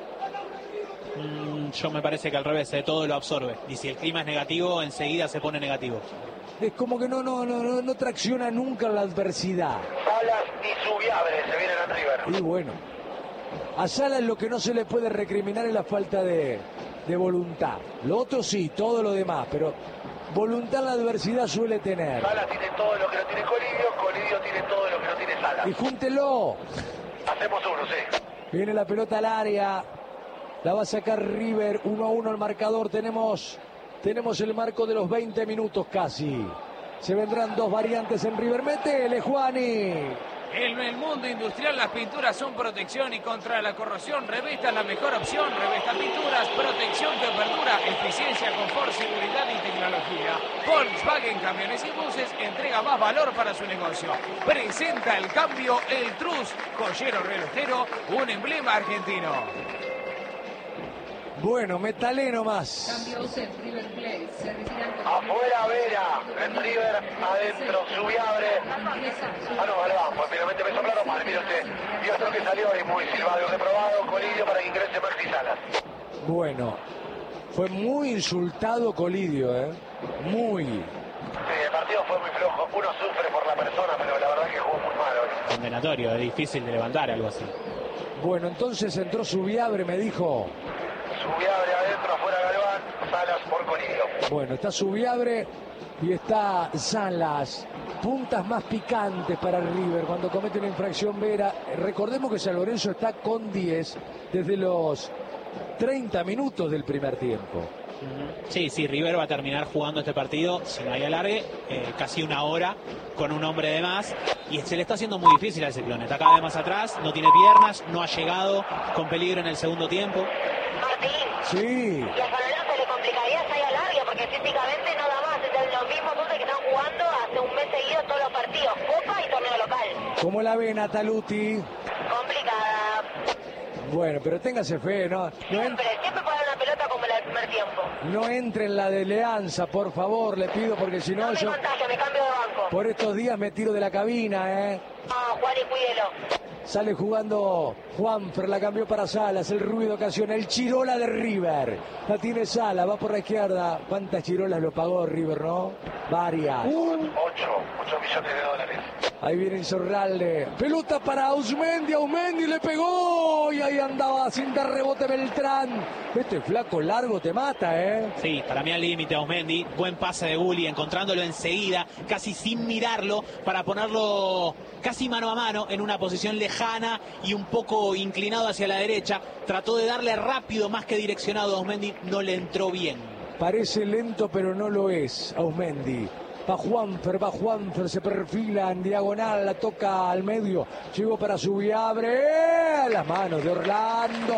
Mm, yo me parece que al revés, de todo lo absorbe. Y si el clima es negativo, enseguida se pone negativo. Es como que no, no, no, no, no tracciona nunca la adversidad. Salas y Subiabre se vienen a River. Y bueno, a Salas lo que no se le puede recriminar es la falta de, de voluntad. Lo otro sí, todo lo demás, pero voluntad en la adversidad suele tener. Salas tiene todo lo que no tiene Colidio, Colidio tiene todo lo que no tiene Salas. Y júntelo. Hacemos uno, sí. Viene la pelota al área. La va a sacar River, uno a uno el marcador. Tenemos, tenemos el marco de los veinte minutos casi. Se vendrán dos variantes en River. Métele, Juani. En el mundo industrial las pinturas son protección y contra la corrosión. Revesta la mejor opción. Revesta Pinturas, protección que perdura, eficiencia, confort, seguridad y tecnología. Volkswagen Camiones y Buses entrega más valor para su negocio. Presenta el cambio El Trus, joyero relojero, un emblema argentino. Bueno, metalé nomás. Cambios en River Plate. Se retiran con... Afuera Vera, en River, adentro Subiabre. Ah, no, vale, vamos, pues finalmente me soplaron mal, mire usted. Y otro que salió y muy silbado y reprobado, Colidio para que ingrese Maxi Salas. Bueno, fue muy insultado Colidio, ¿eh? Muy. Sí, el partido fue muy flojo. Uno sufre por la persona, pero la verdad que jugó muy mal hoy. Condenatorio, es difícil de levantar algo así. Bueno, entonces entró Subiabre, me dijo. Subiabre adentro, afuera Galván, Salas por Colidio. Bueno, está Subiabre y está Salas. Puntas más picantes para River cuando comete una infracción Vera. Recordemos que San Lorenzo está con diez desde los treinta minutos del primer tiempo. Sí, sí, River va a terminar jugando este partido, si no hay alargue, eh, casi una hora con un hombre de más. Y se le está haciendo muy difícil al Ciclón. Está cada vez más atrás, no tiene piernas, no ha llegado con peligro en el segundo tiempo. Martín. Sí. Y a San Lorenzo le complicaría si hay alargue, porque físicamente no da más. Es los mismos once que están jugando hace un mes seguido todos los partidos, Copa y torneo local. ¿Cómo la ve Nataluti? Complicada. Bueno, pero téngase fe, ¿no? No, en- Siempre, siempre puede haber una pelota como la del primer tiempo. no entre en la de Leanza, por favor, le pido, porque si no No me yo contagia, me cambio de banco. por estos días me tiro de la cabina, ¿eh? No, Juan, y cuídelo. Sale jugando Juanfer, la cambió para Salas, el ruido ocasiona el Chirola de River. La tiene Salas, va por la izquierda. ¿Cuántas Chirolas lo pagó River, no? Varias. Ocho, ocho millones de dólares. Ahí viene Insaurralde. Pelota para Ausmendi. Ausmendi le pegó. Y ahí andaba sin dar rebote Beltrán. Este flaco largo te mata, ¿eh? Sí, para mí al límite Ausmendi. Buen pase de Gulli, encontrándolo enseguida, casi sin mirarlo, para ponerlo casi mano a mano en una posición lejana y un poco inclinado hacia la derecha. Trató de darle rápido más que direccionado a Ausmendi. No le entró bien. Parece lento, pero no lo es Ausmendi. Va Juanfer, va Juanfer, se perfila en diagonal, la toca al medio, llegó para Subiabre, las manos de Orlando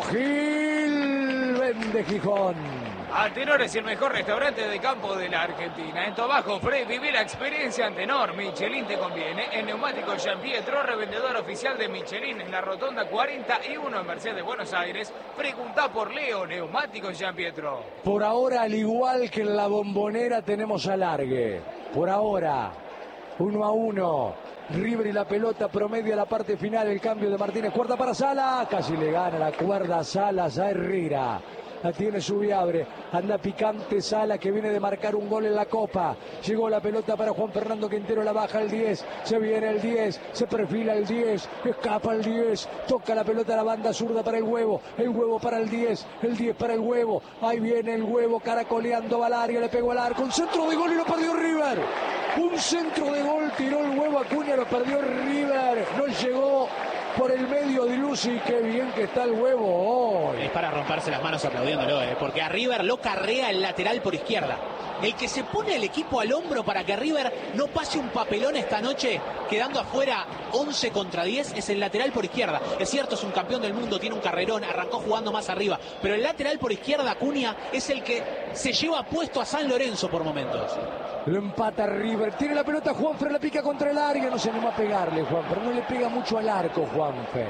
Gil, vende Gijón. Antenor es el mejor restaurante de campo de la Argentina. En tu abajo, Frey, vivir la experiencia Antenor. Michelin te conviene. En Neumáticos Jean Pietro, revendedor oficial de Michelin en la Rotonda cuarenta y uno en Mercedes, Buenos Aires. Pregunta por Leo, Neumáticos Jean Pietro. Por ahora, al igual que en la Bombonera, tenemos alargue. Por ahora, uno a uno. River y la pelota promedia la parte final. El cambio de Martínez. Cuerda para Sala. Casi le gana la cuerda Salas a Herrera. La tiene Subiabre, anda picante Sala que viene de marcar un gol en la Copa. Llegó la pelota para Juan Fernando Quintero, la baja el diez, se viene el diez, se perfila el diez, escapa el diez, toca la pelota a la banda zurda para el Huevo, el Huevo para el diez, el diez para el Huevo, ahí viene el Huevo caracoleando al área, le pegó al arco, un centro de gol y lo perdió River. Un centro de gol, tiró el Huevo Acuña, lo perdió River, no llegó por el medio de Lucy, qué bien que está el Huevo hoy. Es para romperse las manos aplaudiéndolo, ¿eh? Porque a River lo carrea el lateral por izquierda. El que se pone el equipo al hombro para que River no pase un papelón esta noche, quedando afuera once contra diez, es el lateral por izquierda. Es cierto, es un campeón del mundo, tiene un carrerón, arrancó jugando más arriba, pero el lateral por izquierda, Acuña, es el que se lleva puesto a San Lorenzo por momentos. Lo empata River, tiene la pelota Juanfer, la pica contra el área, no se anima a pegarle Juanfer, no le pega mucho al arco Juanfer.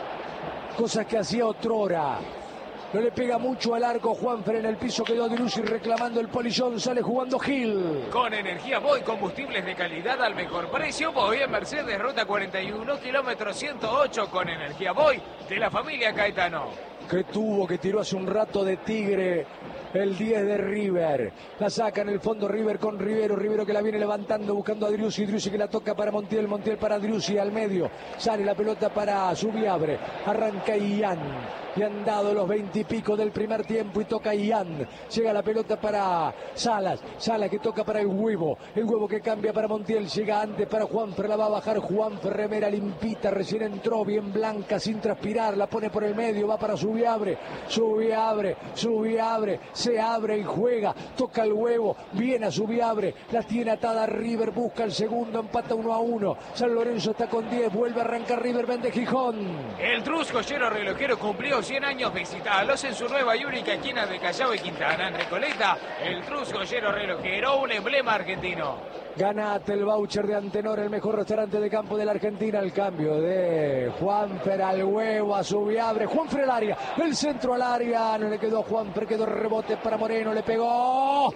Cosas que hacía otrora. No le pega mucho al arco Juanfer, en el piso quedó Dilusi reclamando el polillón, sale jugando Gil. Con energía Boy, combustibles de calidad al mejor precio. Boy en Mercedes, ruta cuarenta y uno, kilómetro ciento ocho, con energía Boy de la familia Caetano. Que tuvo, que tiró hace un rato de Tigre el diez de River. La saca en el fondo River con Rivero. Rivero que la viene levantando, buscando a Driussi. Driussi que la toca para Montiel. Montiel para Driussi al medio. Sale la pelota para Subiabre. Arranca Ian. Le han dado los veintipico del primer tiempo y toca Ian. Llega la pelota para Salas. Salas que toca para el Huevo. El Huevo que cambia para Montiel. Llega antes para Juanfer. La va a bajar Juanfer. Remera limpita. Recién entró bien blanca sin transpirar. La pone por el medio. Va para Subiabre. Subiabre. Subiabre. Se abre y juega, toca el Huevo, viene a Subiabre, la tiene atada River, busca el segundo, empata uno a uno. San Lorenzo está con diez, vuelve a arrancar River, vende Gijón. El Trus Joyero Relojero cumplió cien años, visitalos en su nueva y única esquina de Callao y Quintana, en Recoleta. El Trus Joyero Relojero, un emblema argentino. Ganate el voucher de Antenor, el mejor restaurante de campo de la Argentina. El cambio de Juanfer al Huevo, a Subiabre. Juanfer al área, el centro al área. No le quedó a Juanfer, quedó rebote para Moreno, le pegó.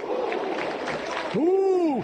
Uh,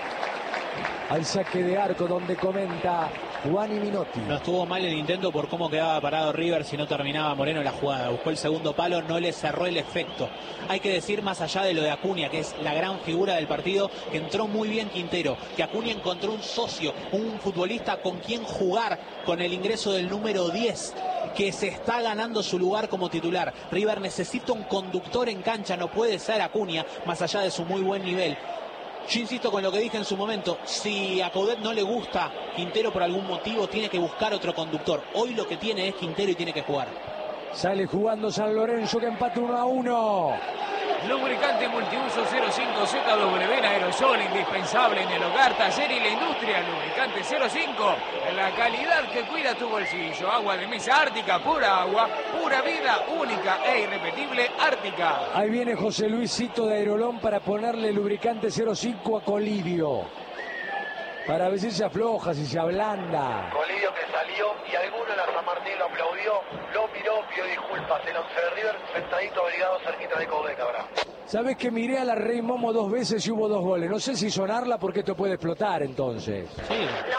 al saque de arco donde comenta Juan y Minotti. No estuvo mal el intento por cómo quedaba parado River si no terminaba Moreno la jugada. Buscó el segundo palo, no le cerró el efecto. Hay que decir, más allá de lo de Acuña, que es la gran figura del partido, que entró muy bien Quintero, que Acuña encontró un socio, un futbolista con quien jugar con el ingreso del número diez, que se está ganando su lugar como titular. River necesita un conductor en cancha, no puede ser Acuña, más allá de su muy buen nivel. Yo insisto con lo que dije en su momento, si a Coudet no le gusta Quintero por algún motivo, tiene que buscar otro conductor. Hoy lo que tiene es Quintero y tiene que jugar. Sale jugando San Lorenzo que empata uno a uno. Lubricante multiuso cero cinco Z W en aerosol, indispensable en el hogar, taller y la industria. Lubricante cero cinco, la calidad que cuida tu bolsillo. Agua de mesa Ártica, pura agua, pura vida, única e irrepetible Ártica. Ahí viene José Luisito de Aerolón para ponerle lubricante cero cinco a Colidio. Para ver si se afloja, si se ablanda. Colidio que salió y alguno en la San Martín lo aplaudió, lo miró, pidió disculpas. El once de River, sentadito, obligado, cerquita de Coudet, cabrón. Sabes que miré a la Rey Momo dos veces y hubo dos goles. No sé si sonarla porque esto puede explotar entonces. Sí.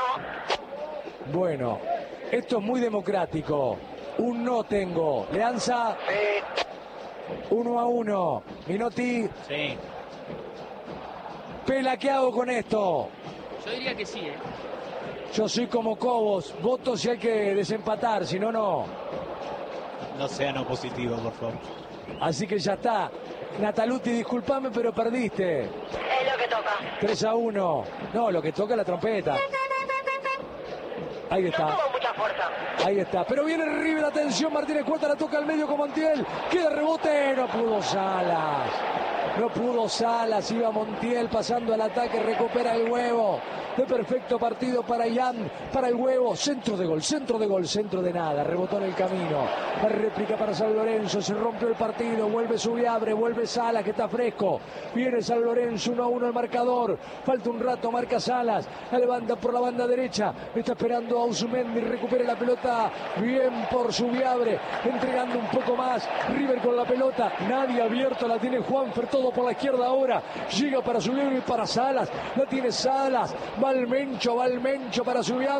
No. Bueno, esto es muy democrático. Un no tengo. Leanza. Sí. Uno a uno. Minotti. Sí. Pela, ¿qué hago con esto? Yo diría que sí, ¿eh? Yo soy como Cobos, voto si hay que desempatar, si no, no. No sean opositivos, por favor. Así que ya está. Nataluti, disculpame, pero perdiste. Es lo que toca. tres a uno. No, lo que toca es la trompeta. Ahí está. No tuvo mucha fuerza. Ahí está. Pero viene River, atención, Martínez Cuarta la toca al medio con Montiel. Queda rebote, no pudo Salas. No pudo Salas, iba Montiel pasando al ataque, recupera el huevo. De perfecto partido para Ian, para el huevo, centro de gol, centro de gol, centro de nada, rebotó en el camino. La réplica para San Lorenzo, se rompió el partido, vuelve Subiabre, vuelve Salas que está fresco. Viene San Lorenzo, uno a uno el marcador. Falta un rato, marca Salas, la levanta por la banda derecha, está esperando a Usumendi, recupera la pelota, bien por Subiabre, entregando un poco más. River con la pelota, nadie abierto, la tiene Juanfer, todo por la izquierda ahora. Llega para Subiabre y para Salas, la tiene Salas. Va el Mencho, va el Mencho para Subiabre.